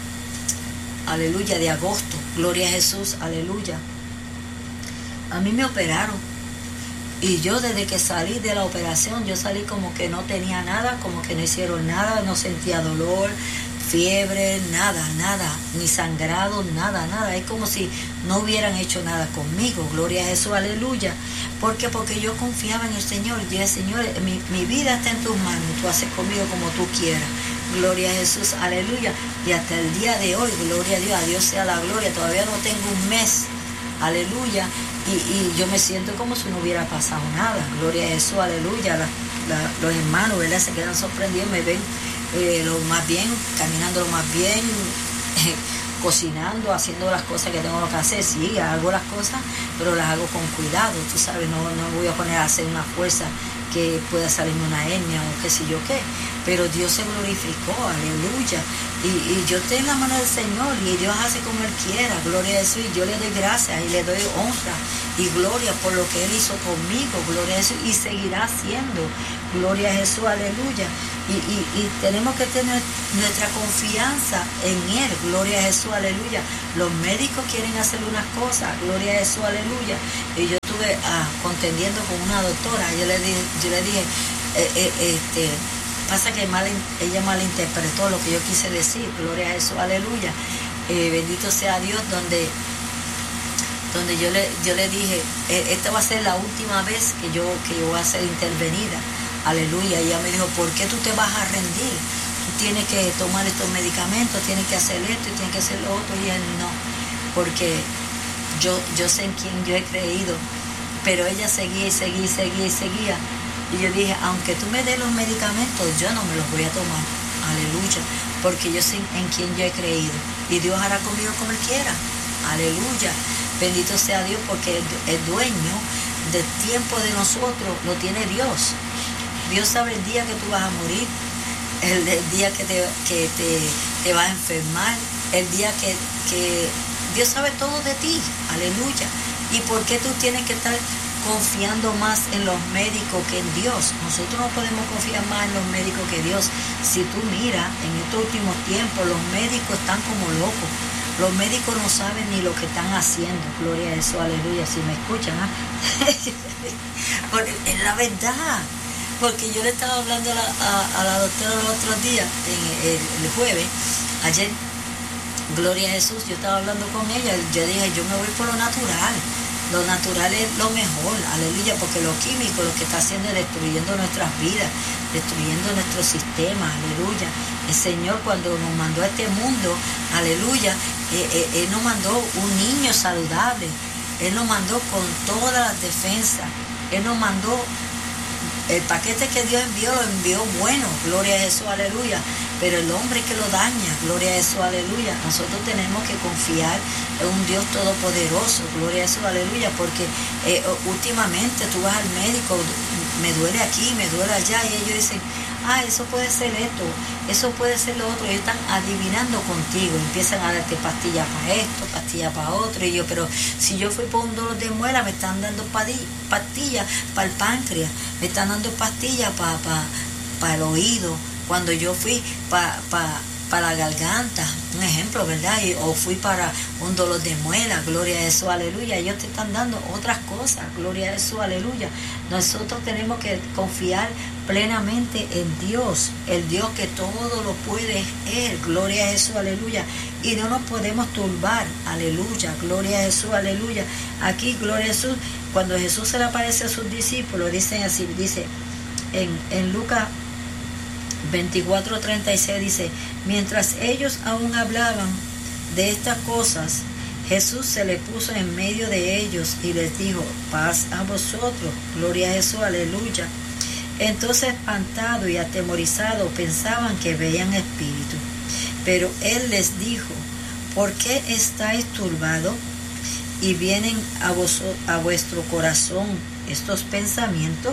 aleluya, de agosto, gloria a Jesús, aleluya. A mí me operaron. Y yo desde que salí de la operación, yo salí como que no tenía nada, como que no hicieron nada, no sentía dolor, fiebre, nada, nada, ni sangrado, nada, nada. Es como si no hubieran hecho nada conmigo, gloria a Jesús, aleluya. ¿Por qué? Porque yo confiaba en el Señor. Yo dije, Señor, mi, mi vida está en tus manos, tú haces conmigo como tú quieras. Gloria a Jesús, aleluya. Y hasta el día de hoy, gloria a Dios, a Dios sea la gloria. Todavía no tengo un mes, aleluya. Y, y yo me siento como si no hubiera pasado nada. Gloria a Jesús, aleluya. La, la, los hermanos, ¿verdad? Se quedan sorprendidos, me ven eh, lo más bien, caminando lo más bien, eh, cocinando, haciendo las cosas que tengo que hacer. Sí, hago las cosas, pero las hago con cuidado, tú sabes, no, no voy a poner a hacer una fuerza que pueda salirme una hernia o qué sé yo qué, pero Dios se glorificó, aleluya, y, y yo estoy en la mano del Señor y Dios hace como Él quiera, gloria a Jesús, y yo le doy gracias y le doy honra y gloria por lo que Él hizo conmigo, gloria a Jesús, y seguirá haciendo, gloria a Jesús, aleluya, y, y, y tenemos que tener nuestra confianza en Él, gloria a Jesús, aleluya. Los médicos quieren hacer unas cosas, gloria a Jesús, aleluya, y yo estuve ah, contendiendo con una doctora, yo le dije, yo le dije eh, eh, este, pasa que mal, ella malinterpretó lo que yo quise decir, gloria a Jesús, aleluya, eh, bendito sea Dios, donde donde yo le yo le dije, eh, esta va a ser la última vez que yo que yo voy a ser intervenida, aleluya, y ella me dijo, ¿por qué tú te vas a rendir? Tú tienes que tomar estos medicamentos, tienes que hacer esto y tienes que hacer lo otro, y él no, porque yo, yo sé en quién yo he creído, pero ella seguía y seguía y seguía y seguía, y yo dije, aunque tú me des los medicamentos, yo no me los voy a tomar, aleluya, porque yo sé en quién yo he creído, y Dios hará conmigo como Él quiera, aleluya, bendito sea Dios, porque el, el dueño del tiempo de nosotros lo tiene Dios. Dios sabe el día que tú vas a morir, el, el día que, te, que te, te vas a enfermar, el día que, que Dios sabe todo de ti, aleluya. ¿Y por qué tú tienes que estar confiando más en los médicos que en Dios? Nosotros no podemos confiar más en los médicos que Dios. Si tú miras, en estos últimos tiempos los médicos están como locos. Los médicos no saben ni lo que están haciendo. Gloria a Jesús, aleluya. Si me escuchan, ¿ah? Es la verdad. Porque yo le estaba hablando a la, a, a la doctora el otro día, en el, el jueves, ayer, gloria a Jesús, yo estaba hablando con ella, yo dije, yo me voy por lo natural. Lo natural es lo mejor, aleluya, porque lo químico lo que está haciendo es destruyendo nuestras vidas, destruyendo nuestro sistema, aleluya. El Señor cuando nos mandó a este mundo, aleluya, eh, eh, Él nos mandó un niño saludable, Él nos mandó con todas las defensas, Él nos mandó el paquete que Dios envió, lo envió bueno, gloria a Jesús, aleluya, pero el hombre que lo daña, gloria a Jesús, aleluya. Nosotros tenemos que confiar en un Dios todopoderoso, gloria a Jesús, aleluya, porque eh, últimamente tú vas al médico, me duele aquí, me duele allá, y ellos dicen, ah, eso puede ser esto, eso puede ser lo otro, ellos están adivinando contigo, empiezan a darte pastillas para esto, pastillas para otro, y yo, pero si yo fui por un dolor de muela, me están dando pastillas para el páncreas, me están dando pastillas para pa, pa el oído, cuando yo fui para pa, pa la garganta, un ejemplo, ¿verdad? Y, o fui para un dolor de muela, gloria a Jesús, aleluya. Ellos te están dando otras cosas, gloria a Jesús, aleluya. Nosotros tenemos que confiar plenamente en Dios, el Dios que todo lo puede es Él, gloria a Jesús, aleluya. Y no nos podemos turbar, aleluya, gloria a Jesús, aleluya. Aquí, gloria a Jesús, cuando Jesús se le aparece a sus discípulos, dicen así, dice en, en Lucas veinticuatro treinta y seis, dice, mientras ellos aún hablaban de estas cosas, Jesús se le puso en medio de ellos y les dijo, paz a vosotros, gloria a Jesús, aleluya. Entonces, espantado y atemorizado, pensaban que veían espíritu, pero Él les dijo, ¿por qué estáis turbados y vienen a, vos, a vuestro corazón estos pensamientos?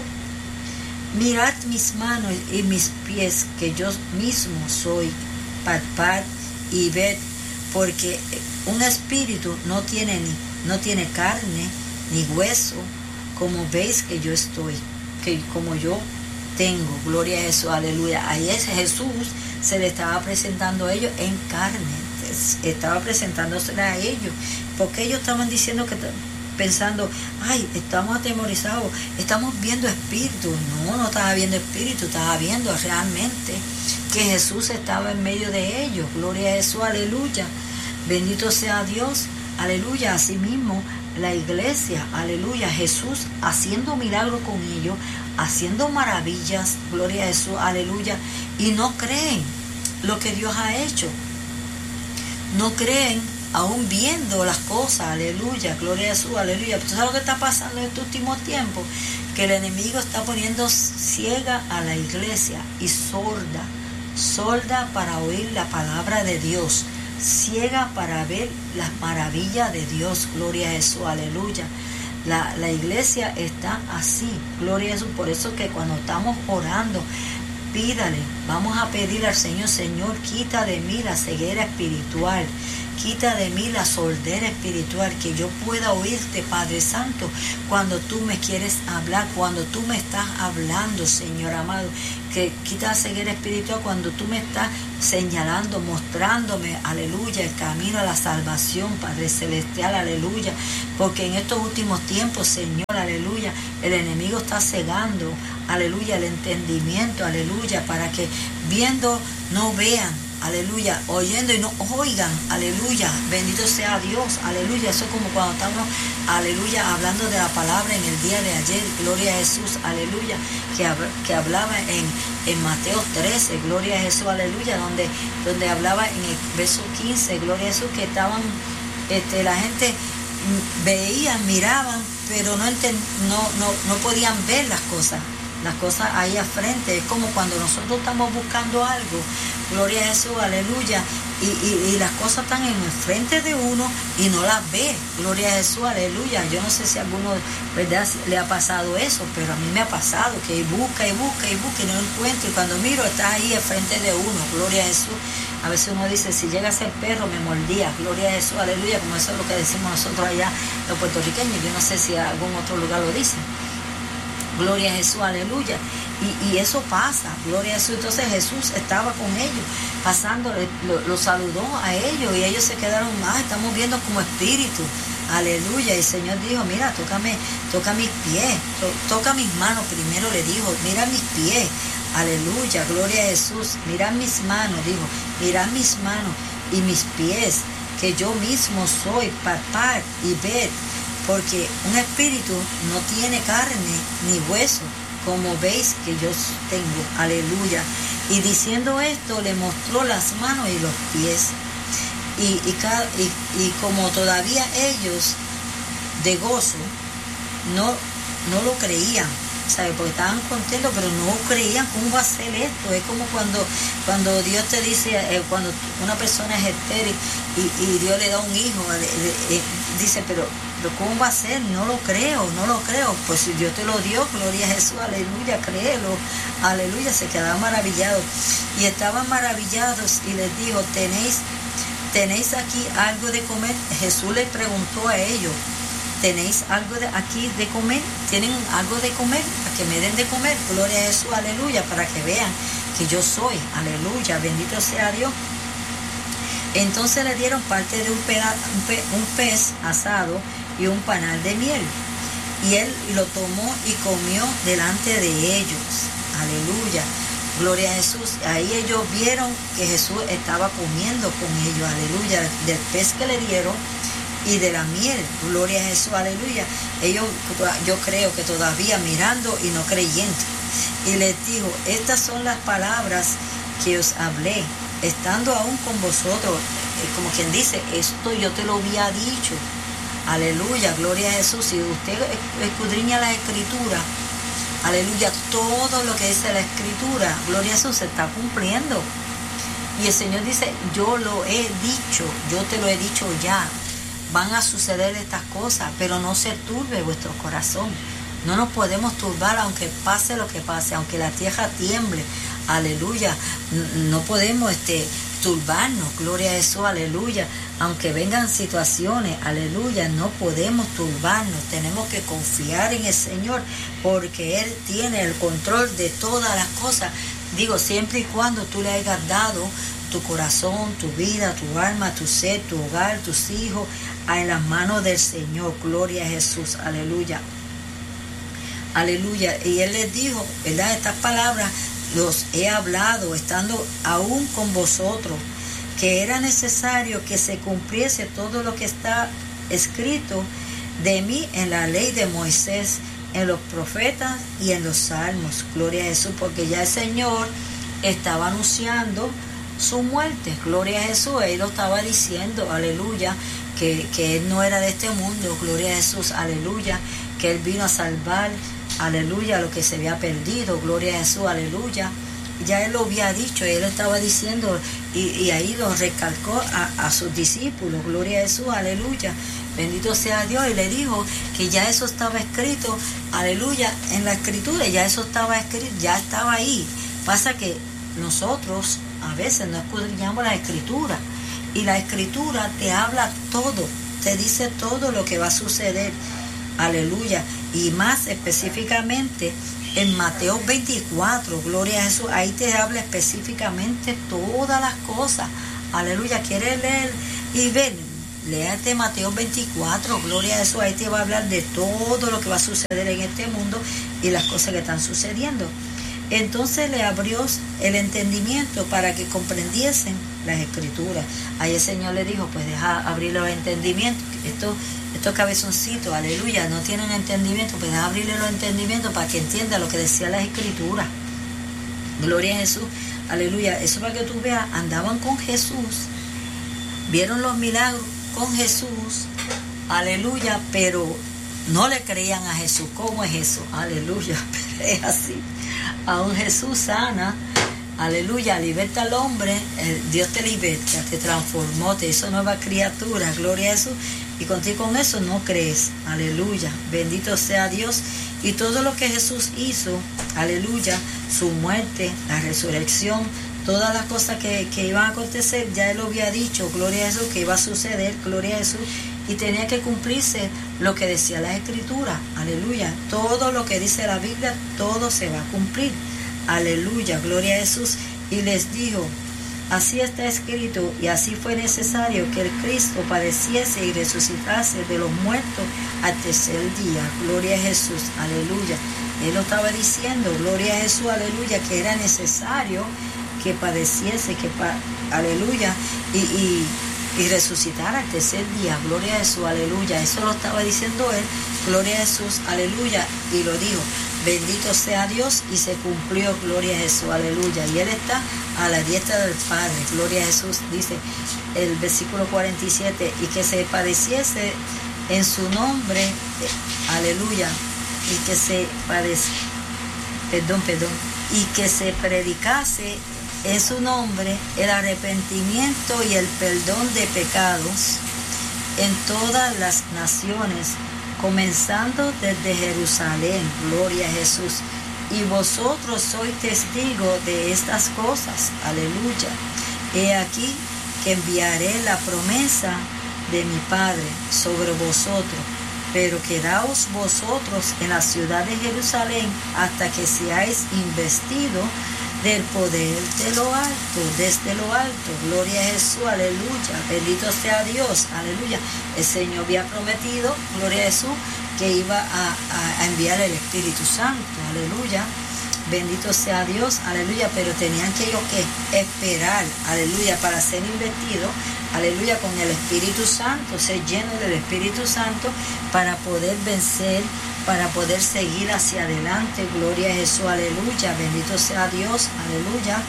Mirad mis manos y mis pies, que yo mismo soy, palpad y ved, porque un espíritu no tiene, ni, no tiene carne ni hueso, como veis que yo estoy, que como yo tengo, gloria a Jesús, aleluya. Ahí es Jesús, se le estaba presentando a ellos en carne, estaba presentándose a ellos, porque ellos estaban diciendo que pensando, ay, estamos atemorizados, estamos viendo espíritus. No, no estaba viendo espíritus, estaba viendo realmente que Jesús estaba en medio de ellos, gloria a Jesús, aleluya, bendito sea Dios, aleluya. Asimismo la iglesia, aleluya, Jesús haciendo milagros con ellos, haciendo maravillas, gloria a Jesús, aleluya, y no creen lo que Dios ha hecho, no creen aún viendo las cosas, aleluya, gloria a Jesús, aleluya. ¿Tú sabes lo que está pasando en estos últimos tiempos? Que el enemigo está poniendo ciega a la iglesia y sorda, sorda para oír la palabra de Dios, ciega para ver las maravillas de Dios, gloria a Jesús, aleluya. La, la iglesia está así, gloria a Jesús. Por eso que cuando estamos orando, pídale, vamos a pedirle al Señor, Señor, quita de mí la ceguera espiritual, quita de mí la sordera espiritual, que yo pueda oírte, Padre Santo, cuando tú me quieres hablar, cuando tú me estás hablando, Señor amado, que quita la ceguera espiritual cuando tú me estás señalando, mostrándome, aleluya, el camino a la salvación, Padre Celestial, aleluya, porque en estos últimos tiempos, Señor, aleluya, el enemigo está cegando, aleluya, el entendimiento, aleluya, para que viendo no vean, aleluya, oyendo y no oigan, aleluya, bendito sea Dios, aleluya. Eso es como cuando estamos, aleluya, hablando de la palabra en el día de ayer, gloria a Jesús, aleluya, que, que hablaba en, en Mateo trece, gloria a Jesús, aleluya, donde, donde hablaba en el verso quince, gloria a Jesús, que estaban, este, la gente veían, miraban, pero no, enten, no, no, no podían ver las cosas. Las cosas ahí al frente, es como cuando nosotros estamos buscando algo, gloria a Jesús, aleluya, y, y, y las cosas están en el frente de uno y no las ve, gloria a Jesús, aleluya. Yo no sé si a alguno, verdad, le ha pasado eso, pero a mí me ha pasado que busca y busca y busca y no encuentro, y cuando miro está ahí al frente de uno, gloria a Jesús. A veces uno dice, si llega a ser perro me mordía, gloria a Jesús, aleluya, como eso es lo que decimos nosotros allá los puertorriqueños. Yo no sé si a algún otro lugar lo dicen. Gloria a Jesús, aleluya. Y, y eso pasa, gloria a Jesús. Entonces Jesús estaba con ellos, pasando, lo, lo saludó a ellos y ellos se quedaron más, estamos viendo como espíritu, aleluya. Y el Señor dijo, mira, tócame, toca mis pies, to, toca mis manos primero, le dijo, mira mis pies, aleluya, gloria a Jesús, mira mis manos, dijo, mira mis manos y mis pies, que yo mismo soy, palpar y ver. Porque un espíritu no tiene carne ni hueso, como veis que yo tengo, aleluya. Y diciendo esto, le mostró las manos y los pies. Y, y, y, y como todavía ellos, de gozo, no, no lo creían, ¿sabes? Porque estaban contentos, pero no creían. ¿Cómo va a ser esto? Es como cuando, cuando Dios te dice, eh, cuando una persona es estéril y, y Dios le da un hijo, eh, eh, dice, pero... Pero ¿cómo va a ser? No lo creo, no lo creo. Pues si Dios te lo dio, gloria a Jesús, aleluya, créelo, aleluya. Se quedaban maravillados. Y estaban maravillados y les dijo, ¿tenéis, tenéis aquí algo de comer? Jesús les preguntó a ellos, ¿tenéis algo de aquí de comer? ¿Tienen algo de comer? A que me den de comer, gloria a Jesús, aleluya, para que vean que yo soy, aleluya, bendito sea Dios. Entonces le dieron parte de un, peda, un, pe, un pez asado y un panal de miel. Y él lo tomó y comió delante de ellos. Aleluya. Gloria a Jesús. Ahí ellos vieron que Jesús estaba comiendo con ellos. Aleluya. Del pez que le dieron y de la miel. Gloria a Jesús. Aleluya. Ellos, yo creo que todavía mirando y no creyendo. Y les dijo, estas son las palabras que os hablé, estando aún con vosotros. Como quien dice, esto yo te lo había dicho. Aleluya, gloria a Jesús. Si usted escudriña la escritura, aleluya, todo lo que dice la escritura, gloria a Jesús, se está cumpliendo. Y el Señor dice, yo lo he dicho, yo te lo he dicho ya. Van a suceder estas cosas, pero no se turbe vuestro corazón. No nos podemos turbar aunque pase lo que pase, aunque la tierra tiemble. Aleluya, no podemos este, turbarnos, gloria a Jesús, aleluya. Aunque vengan situaciones, aleluya, no podemos turbarnos. Tenemos que confiar en el Señor porque Él tiene el control de todas las cosas. Digo, siempre y cuando tú le hayas dado tu corazón, tu vida, tu alma, tu ser, tu hogar, tus hijos, en las manos del Señor, gloria a Jesús, aleluya. Aleluya. Y Él les dijo, ¿verdad? Estas palabras los he hablado estando aún con vosotros, que era necesario que se cumpliese todo lo que está escrito de mí en la ley de Moisés, en los profetas y en los salmos. Gloria a Jesús, porque ya el Señor estaba anunciando su muerte. Gloria a Jesús, Él lo estaba diciendo, aleluya, que, que Él no era de este mundo. Gloria a Jesús, aleluya, que Él vino a salvar, aleluya, lo que se había perdido. Gloria a Jesús, aleluya. Ya Él lo había dicho, Él estaba diciendo, y, y ahí lo recalcó a, a sus discípulos. Gloria a Jesús, aleluya. bendito sea Dios, y le dijo que ya eso estaba escrito, aleluya, en la escritura, ya eso estaba escrito, ya estaba ahí. Pasa que nosotros a veces no escudriñamos la escritura, y la escritura te habla todo, te dice todo lo que va a suceder, aleluya, y más específicamente en Mateo veinticuatro, gloria a Jesús, ahí te habla específicamente todas las cosas, aleluya. ¿Quieres leer y ver? Léate Mateo veinticuatro, gloria a Jesús, ahí te va a hablar de todo lo que va a suceder en este mundo y las cosas que están sucediendo. Entonces le abrió el entendimiento para que comprendiesen las escrituras. Ahí el Señor le dijo, pues deja abrir los entendimientos. Estos, estos cabezoncitos, aleluya, no tienen entendimiento, pues deja abrirle los entendimientos para que entienda lo que decía las escrituras. Gloria a Jesús, aleluya. Eso para que tú veas, andaban con Jesús, vieron los milagros con Jesús, aleluya, pero no le creían a Jesús. ¿Cómo es eso? Aleluya, pero es así. Aún Jesús sana, aleluya, liberta al hombre, eh, Dios te liberta, te transformó, te hizo nueva criatura, gloria a Jesús, y contigo con eso no crees, aleluya, bendito sea Dios. Y todo lo que Jesús hizo, aleluya, su muerte, la resurrección, todas las cosas que, que iban a acontecer, ya Él lo había dicho, gloria a Jesús, que iba a suceder, gloria a Jesús, y tenía que cumplirse lo que decía la Escritura, aleluya. Todo lo que dice la Biblia, todo se va a cumplir, aleluya, gloria a Jesús. Y les dijo, así está escrito, y así fue necesario que el Cristo padeciese y resucitase de los muertos al tercer día, gloria a Jesús, aleluya. Él lo estaba diciendo, gloria a Jesús, aleluya, que era necesario que padeciese, que pa, aleluya, y, y, y resucitar al tercer día, gloria a Jesús, aleluya. Eso lo estaba diciendo Él, gloria a Jesús, aleluya, y lo dijo, bendito sea Dios, y se cumplió, gloria a Jesús, aleluya. Y Él está a la diestra del Padre, gloria a Jesús, dice el versículo cuarenta y siete, y que se padeciese en su nombre, eh, aleluya, y que se padeciese, perdón, perdón, y que se predicase en su nombre el arrepentimiento y el perdón de pecados en todas las naciones, comenzando desde Jerusalén, gloria a Jesús. Y vosotros sois testigos de estas cosas, aleluya. He aquí que enviaré la promesa de mi Padre sobre vosotros, pero quedaos vosotros en la ciudad de Jerusalén hasta que seáis investidos del poder de lo alto, desde lo alto, gloria a Jesús, aleluya, bendito sea Dios, aleluya. El Señor había prometido, gloria a Jesús, que iba a, a, a enviar el Espíritu Santo, aleluya, bendito sea Dios, aleluya, pero tenían que ellos que esperar, aleluya, para ser investidos, aleluya, con el Espíritu Santo, ser llenos del Espíritu Santo para poder vencer, para poder seguir hacia adelante, gloria a Jesús, aleluya, bendito sea Dios, aleluya.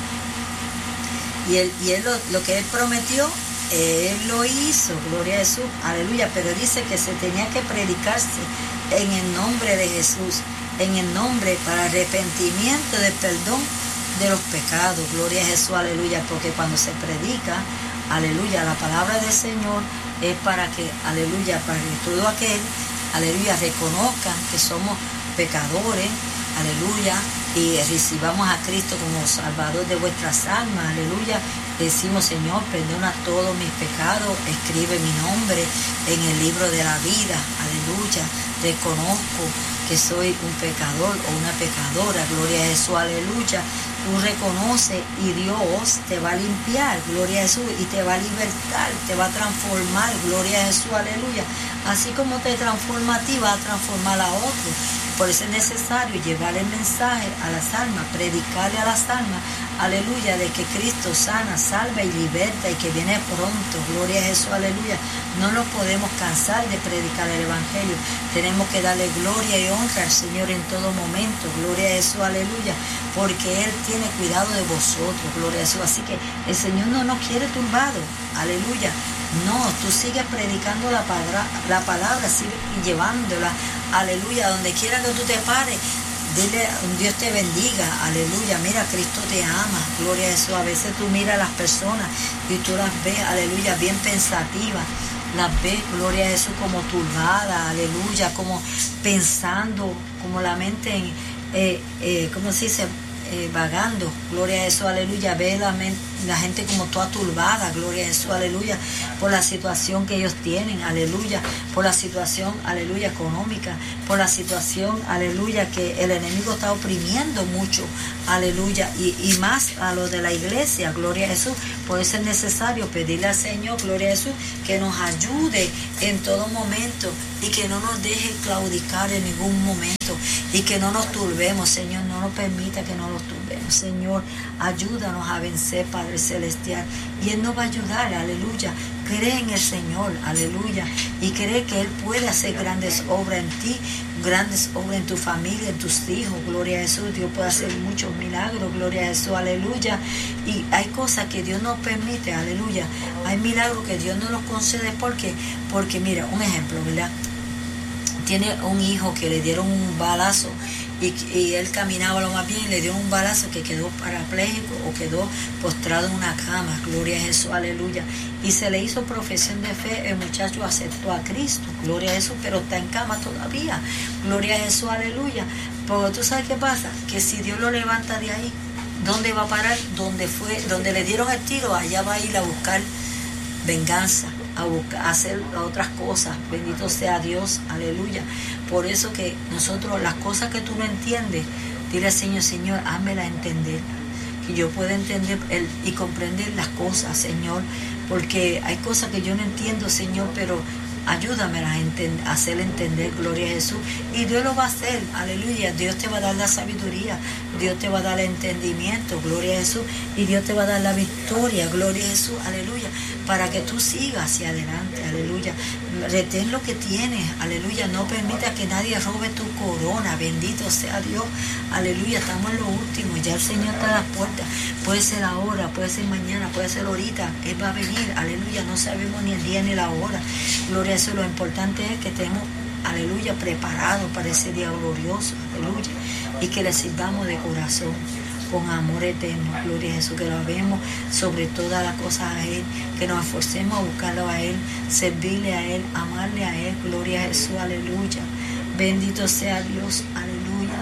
Y él, y él lo, lo que Él prometió, Él lo hizo, gloria a Jesús, aleluya, pero dice que se tenía que predicarse en el nombre de Jesús, en el nombre para arrepentimiento de perdón de los pecados, gloria a Jesús, aleluya, porque cuando se predica, aleluya, la palabra del Señor es para que, aleluya, para que todo aquel, aleluya, reconozcan que somos pecadores, aleluya, y recibamos a Cristo como Salvador de vuestras almas, aleluya. Decimos, Señor, perdona todos mis pecados, escribe mi nombre en el libro de la vida, aleluya. Reconozco que soy un pecador o una pecadora, gloria a Jesús, aleluya. Tú reconoces y Dios te va a limpiar, gloria a Jesús, y te va a libertar, te va a transformar, gloria a Jesús, aleluya. Así como te transforma a ti, va a transformar a otros. Por eso es necesario llevar el mensaje a las almas, predicarle a las almas, aleluya, de que Cristo sana, salva y liberta y que viene pronto, gloria a Jesús, aleluya. No nos podemos cansar de predicar el Evangelio, tenemos que darle gloria y honra al Señor en todo momento, gloria a Jesús, aleluya, porque Él tiene cuidado de vosotros, gloria a Jesús. Así que el Señor no nos quiere turbados, aleluya. No, tú sigues predicando la palabra, la palabra, sigue llevándola, aleluya, donde quiera que tú te pares, dile, Dios te bendiga, aleluya, mira, Cristo te ama, gloria a Jesús. A veces tú miras a las personas y tú las ves, aleluya, bien pensativas, las ves, gloria a Jesús, como turbada, aleluya, como pensando, como la mente, en, eh, eh, ¿cómo se dice? Eh, vagando, gloria a Jesús, aleluya, ve la, la gente como toda turbada, gloria a Jesús, aleluya, por la situación que ellos tienen, aleluya, por la situación, aleluya, económica, por la situación, aleluya, que el enemigo está oprimiendo mucho, aleluya, y, y más a los de la iglesia, gloria a Jesús. Por eso es necesario pedirle al Señor, gloria a Jesús, que nos ayude en todo momento y que no nos deje claudicar en ningún momento y que no nos turbemos, Señor, no nos permita que no nos turbemos, Señor, ayúdanos a vencer, Padre Celestial, y Él nos va a ayudar, aleluya. Cree en el Señor, aleluya, y cree que Él puede hacer grandes obras en ti, grandes obras en tu familia, en tus hijos, gloria a Jesús. Dios puede hacer muchos milagros, gloria a Jesús, aleluya. Y hay cosas que Dios nos permite, aleluya. Hay milagros que Dios no los concede porque, porque mira, un ejemplo, ¿verdad? Tiene un hijo que le dieron un balazo y, y él caminaba lo más bien y le dieron un balazo que quedó parapléjico o quedó postrado en una cama, gloria a Jesús, aleluya. Y se le hizo profesión de fe, el muchacho aceptó a Cristo, gloria a Jesús, pero está en cama todavía, gloria a Jesús, aleluya. Pero tú sabes qué pasa, que si Dios lo levanta de ahí, ¿dónde va a parar? Donde fue, donde le dieron el tiro, allá va a ir a buscar venganza, a, buscar, a hacer otras cosas. Bendito sea Dios, aleluya. Por eso que nosotros, las cosas que tú no entiendes, dile al Señor, Señor, házmela entender, que yo pueda entender el, y comprender las cosas, Señor, porque hay cosas que yo no entiendo, Señor, pero ayúdame a, enten- a hacer entender, gloria a Jesús, y Dios lo va a hacer, aleluya. Dios te va a dar la sabiduría, Dios te va a dar el entendimiento, gloria a Jesús, y Dios te va a dar la victoria, gloria a Jesús, aleluya, para que tú sigas hacia adelante, aleluya. Retén lo que tienes, aleluya, no permita que nadie robe tu corona, bendito sea Dios, aleluya. Estamos en lo último, ya el Señor está a las puertas, puede ser ahora, puede ser mañana, puede ser ahorita, Él va a venir, aleluya, no sabemos ni el día ni la hora, gloria a Jesús. Lo importante es que estemos, aleluya, preparados para ese día glorioso, aleluya, y que le sirvamos de corazón, con amor eterno, gloria a Jesús, que lo amemos sobre todas las cosas a Él, que nos esforcemos a buscarlo a Él, servirle a Él, amarle a Él, gloria a Jesús, aleluya. Bendito sea Dios, aleluya.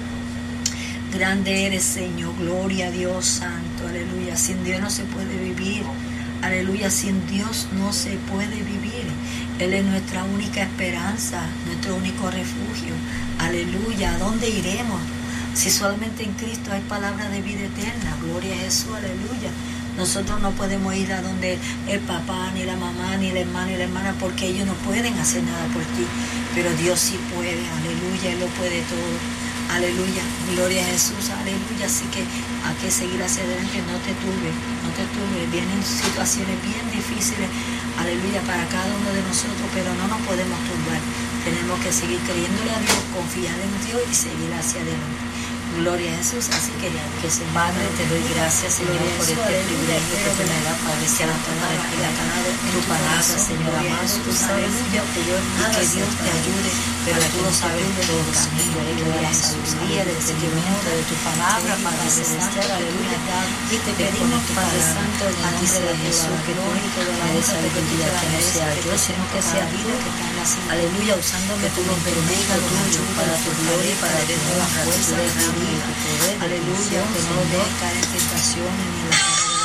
Grande eres, Señor, gloria a Dios santo, aleluya. Sin Dios no se puede vivir, aleluya, sin Dios no se puede vivir. Él es nuestra única esperanza, nuestro único refugio, aleluya. ¿A dónde iremos? Si solamente en Cristo hay palabra de vida eterna, gloria a Jesús, aleluya. Nosotros no podemos ir a donde el papá, ni la mamá, ni el hermano, ni la hermana, porque ellos no pueden hacer nada por ti, pero Dios sí puede, aleluya, Él lo puede todo, aleluya, gloria a Jesús, aleluya. Así que hay que seguir hacia adelante, no te turbes, no te turbes, vienen situaciones bien difíciles, aleluya, para cada uno de nosotros, pero no nos podemos turbar, tenemos que seguir creyéndole a Dios, confiar en Dios y seguir hacia adelante. Gloria a Jesús. Así que, que se Padre, te doy gracias, Señor, por este privilegio que tú me das, Padre, sea la para explicar tu palabra, Señor amado. Tú sabes, Dios, que yo y que Dios te ayude, pero tú lo sabes todo, Señor. Gloria a Jesús. Guía del seguimiento de tu palabra, Padre celestial, aleluya. Y te pedimos, Padre Santo, en el nombre de Jesús, que tú me des sabiduría, que no sea yo, sino que sea vida que está en la silla. Aleluya, usándome tu bendiga tuyo para tu gloria y para tu nueva fuerza de poder, aleluya, que no nos dejes caer en tentaciones ni en la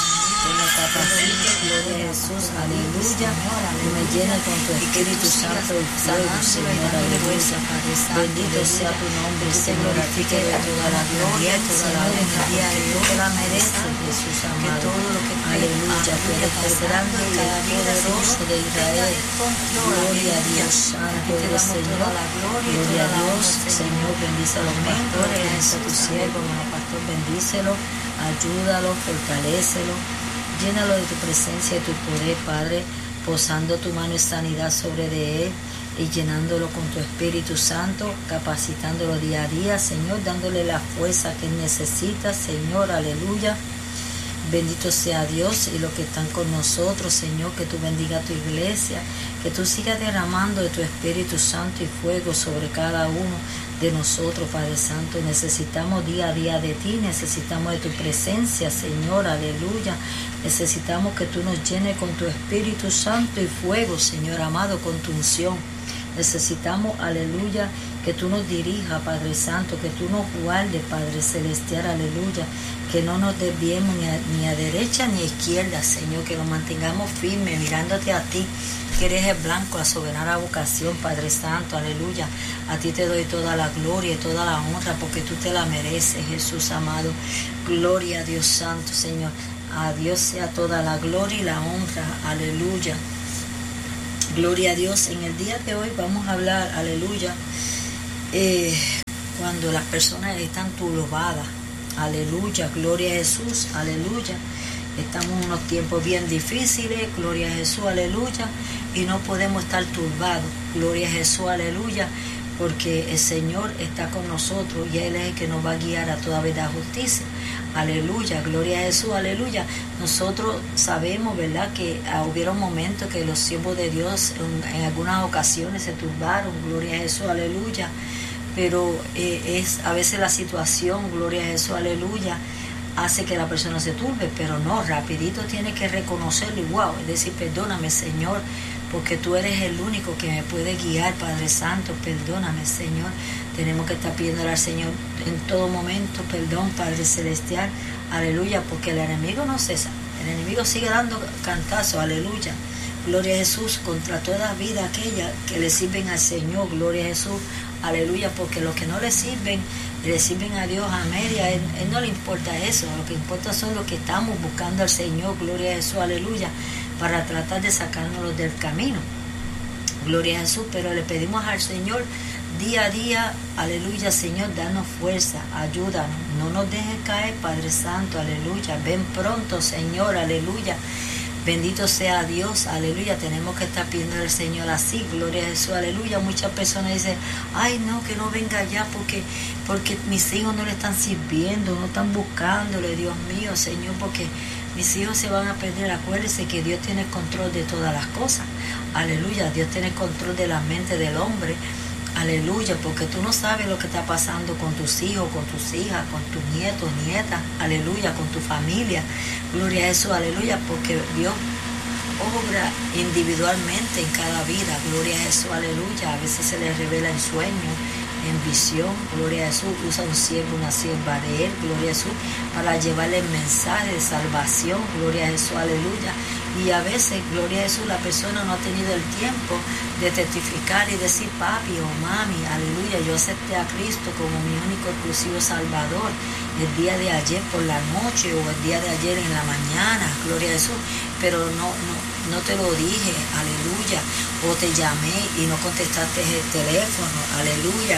en la capacite, gloria a Jesús, aleluya, que me llena con tu Espíritu Santo y fuego, Señor, aleluya. Bendito sea tu nombre, Señor, a ti que te toda la gloria, toda la honra, Dios te la merece, Jesús amado, aleluya, tú eres el grande y el poderoso de Israel, gloria a Dios, santo eres Señor, gloria a Dios, Señor, bendice a los pastores, bendice a tu siervo, hermano pastor, bendícelo, ayúdalo, fortalécelo, llénalo de tu presencia y tu poder, Padre, posando tu mano de sanidad sobre de él y llenándolo con tu Espíritu Santo, capacitándolo día a día, Señor, dándole la fuerza que él necesita, Señor, aleluya. Bendito sea Dios y los que están con nosotros, Señor, que tú bendiga a tu iglesia, que tú sigas derramando de tu Espíritu Santo y fuego sobre cada uno de nosotros, Padre Santo. Necesitamos día a día de ti, necesitamos de tu presencia, Señor, aleluya. Necesitamos que tú nos llenes con tu Espíritu Santo y fuego, Señor amado, con tu unción. Necesitamos, aleluya, que tú nos dirijas, Padre Santo, que tú nos guardes, Padre Celestial, aleluya, que no nos desviemos ni a, ni a derecha ni a izquierda, Señor, que nos mantengamos firmes, mirándote a ti, que eres el blanco, la soberana vocación, Padre Santo, aleluya. A ti te doy toda la gloria y toda la honra, porque tú te la mereces, Jesús amado. Gloria a Dios Santo, Señor. A Dios sea toda la gloria y la honra, aleluya. Gloria a Dios. En el día de hoy vamos a hablar, aleluya, eh, cuando las personas están turbadas, aleluya, gloria a Jesús, aleluya. Estamos en unos tiempos bien difíciles, gloria a Jesús, aleluya, y no podemos estar turbados, gloria a Jesús, aleluya, porque el Señor está con nosotros y Él es el que nos va a guiar a toda verdad justicia. Aleluya, gloria a Jesús, aleluya. Nosotros sabemos, ¿verdad?, que ah, hubieron momentos que los siervos de Dios en, en algunas ocasiones se turbaron, gloria a Jesús, aleluya. Pero eh, es a veces la situación, gloria a Jesús, aleluya, hace que la persona se turbe, pero no, rapidito tiene que reconocerlo y wow, es decir, perdóname, Señor, porque tú eres el único que me puede guiar, Padre Santo, perdóname, Señor. Tenemos que estar pidiéndole al Señor en todo momento, perdón, Padre Celestial, aleluya, porque el enemigo no cesa, el enemigo sigue dando cantazos, aleluya. Gloria a Jesús, contra toda vida aquella que le sirven al Señor, gloria a Jesús, aleluya, porque los que no le sirven, le sirven a Dios a media, él, él no le importa eso, lo que importa son los que estamos buscando al Señor, gloria a Jesús, aleluya, para tratar de sacárnoslos del camino, gloria a Jesús, pero le pedimos al Señor día a día, aleluya, Señor, danos fuerza, ayúdanos, no nos dejes caer, Padre Santo, aleluya, ven pronto, Señor, aleluya. Bendito sea Dios, aleluya. Tenemos que estar pidiendo al Señor así, gloria a Jesús, aleluya. Muchas personas dicen, ay no, que no venga ya porque, porque mis hijos no le están sirviendo, no están buscándole, Dios mío, Señor, porque mis hijos se van a perder. Acuérdense que Dios tiene control de todas las cosas, aleluya. Dios tiene control de la mente del hombre, aleluya, porque tú no sabes lo que está pasando con tus hijos, con tus hijas, con tus nietos, nietas, aleluya, con tu familia, gloria a Jesús, aleluya, porque Dios obra individualmente en cada vida, gloria a Jesús, aleluya. A veces se les revela en sueños, en visión, gloria a Jesús, usa un siervo, una sierva de Él, gloria a Jesús, para llevarle el mensaje de salvación, gloria a Jesús, aleluya. Y a veces, gloria a Jesús, la persona no ha tenido el tiempo de testificar y decir, papi o mami, aleluya, yo acepté a Cristo como mi único exclusivo Salvador el día de ayer por la noche o el día de ayer en la mañana, gloria a Jesús, pero no, no, no te lo dije, aleluya, o te llamé y no contestaste el teléfono, aleluya,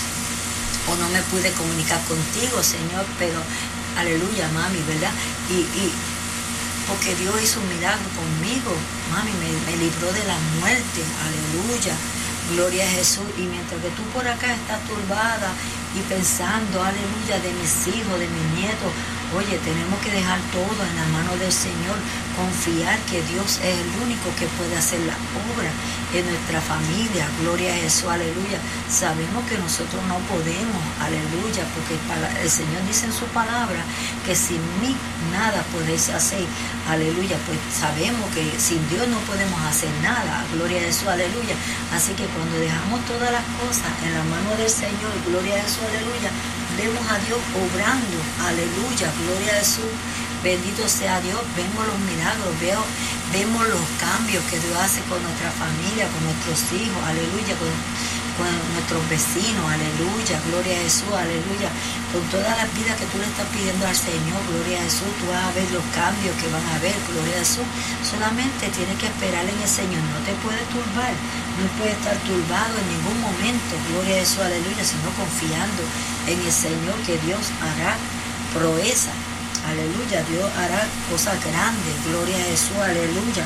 o no me pude comunicar contigo, Señor, pero aleluya, mami, ¿verdad? Y, y porque Dios hizo un milagro conmigo, mami, me, me libró de la muerte, aleluya, gloria a Jesús. Y mientras que tú por acá estás turbada y pensando, aleluya, de mis hijos, de mis nietos, oye, tenemos que dejar todo en la mano del Señor, confiar que Dios es el único que puede hacer la obra en nuestra familia, gloria a Jesús, aleluya. Sabemos que nosotros no podemos, aleluya, porque el Señor dice en su palabra que sin mí nada podéis hacer, aleluya, pues sabemos que sin Dios no podemos hacer nada, gloria a Jesús, aleluya. Así que cuando dejamos todas las cosas en la mano del Señor, gloria a Jesús, aleluya, vemos a Dios obrando, aleluya, gloria a Jesús, bendito sea Dios, vemos los milagros, veo, vemos los cambios que Dios hace con nuestra familia, con nuestros hijos, aleluya, con, con nuestros vecinos, aleluya, gloria a Jesús, aleluya, con todas las vidas que tú le estás pidiendo al Señor, gloria a Jesús, tú vas a ver los cambios que van a haber, gloria a Jesús. Solamente tienes que esperar en el Señor, no te puedes turbar, no puedes estar turbado en ningún momento, gloria a Jesús, aleluya, sino confiando en el Señor que Dios hará proeza, aleluya, Dios hará cosas grandes, gloria a Jesús, aleluya.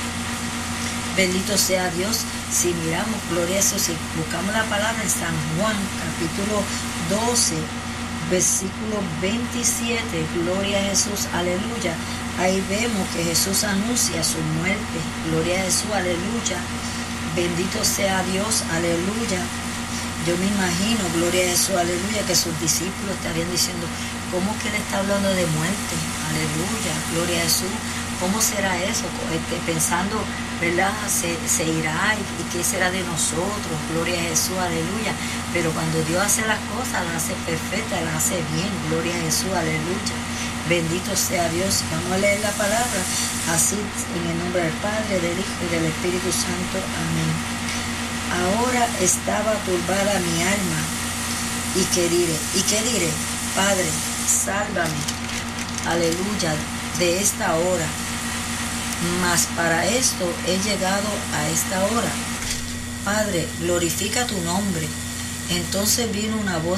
Bendito sea Dios. Si miramos, gloria a Jesús, si buscamos la palabra en San Juan, capítulo doce, versículo veintisiete, gloria a Jesús, aleluya. Ahí vemos que Jesús anuncia su muerte, gloria a Jesús, aleluya. Bendito sea Dios, aleluya. Yo me imagino, gloria a Jesús, aleluya, que sus discípulos estarían diciendo, ¿cómo que él está hablando de muerte? Aleluya, gloria a Jesús. ¿Cómo será eso? Este, pensando, ¿verdad? Se, se irá y, y qué será de nosotros, gloria a Jesús, aleluya. Pero cuando Dios hace las cosas, las hace perfectas, las hace bien, gloria a Jesús, aleluya. Bendito sea Dios. Vamos a leer la palabra así, en el nombre del Padre, del Hijo y del Espíritu Santo. Amén. Ahora estaba turbada mi alma. ¿Y qué diré? ¿Y qué diré? Padre, sálvame, aleluya, de esta hora. Mas para esto he llegado a esta hora. Padre, glorifica tu nombre. Entonces vino una voz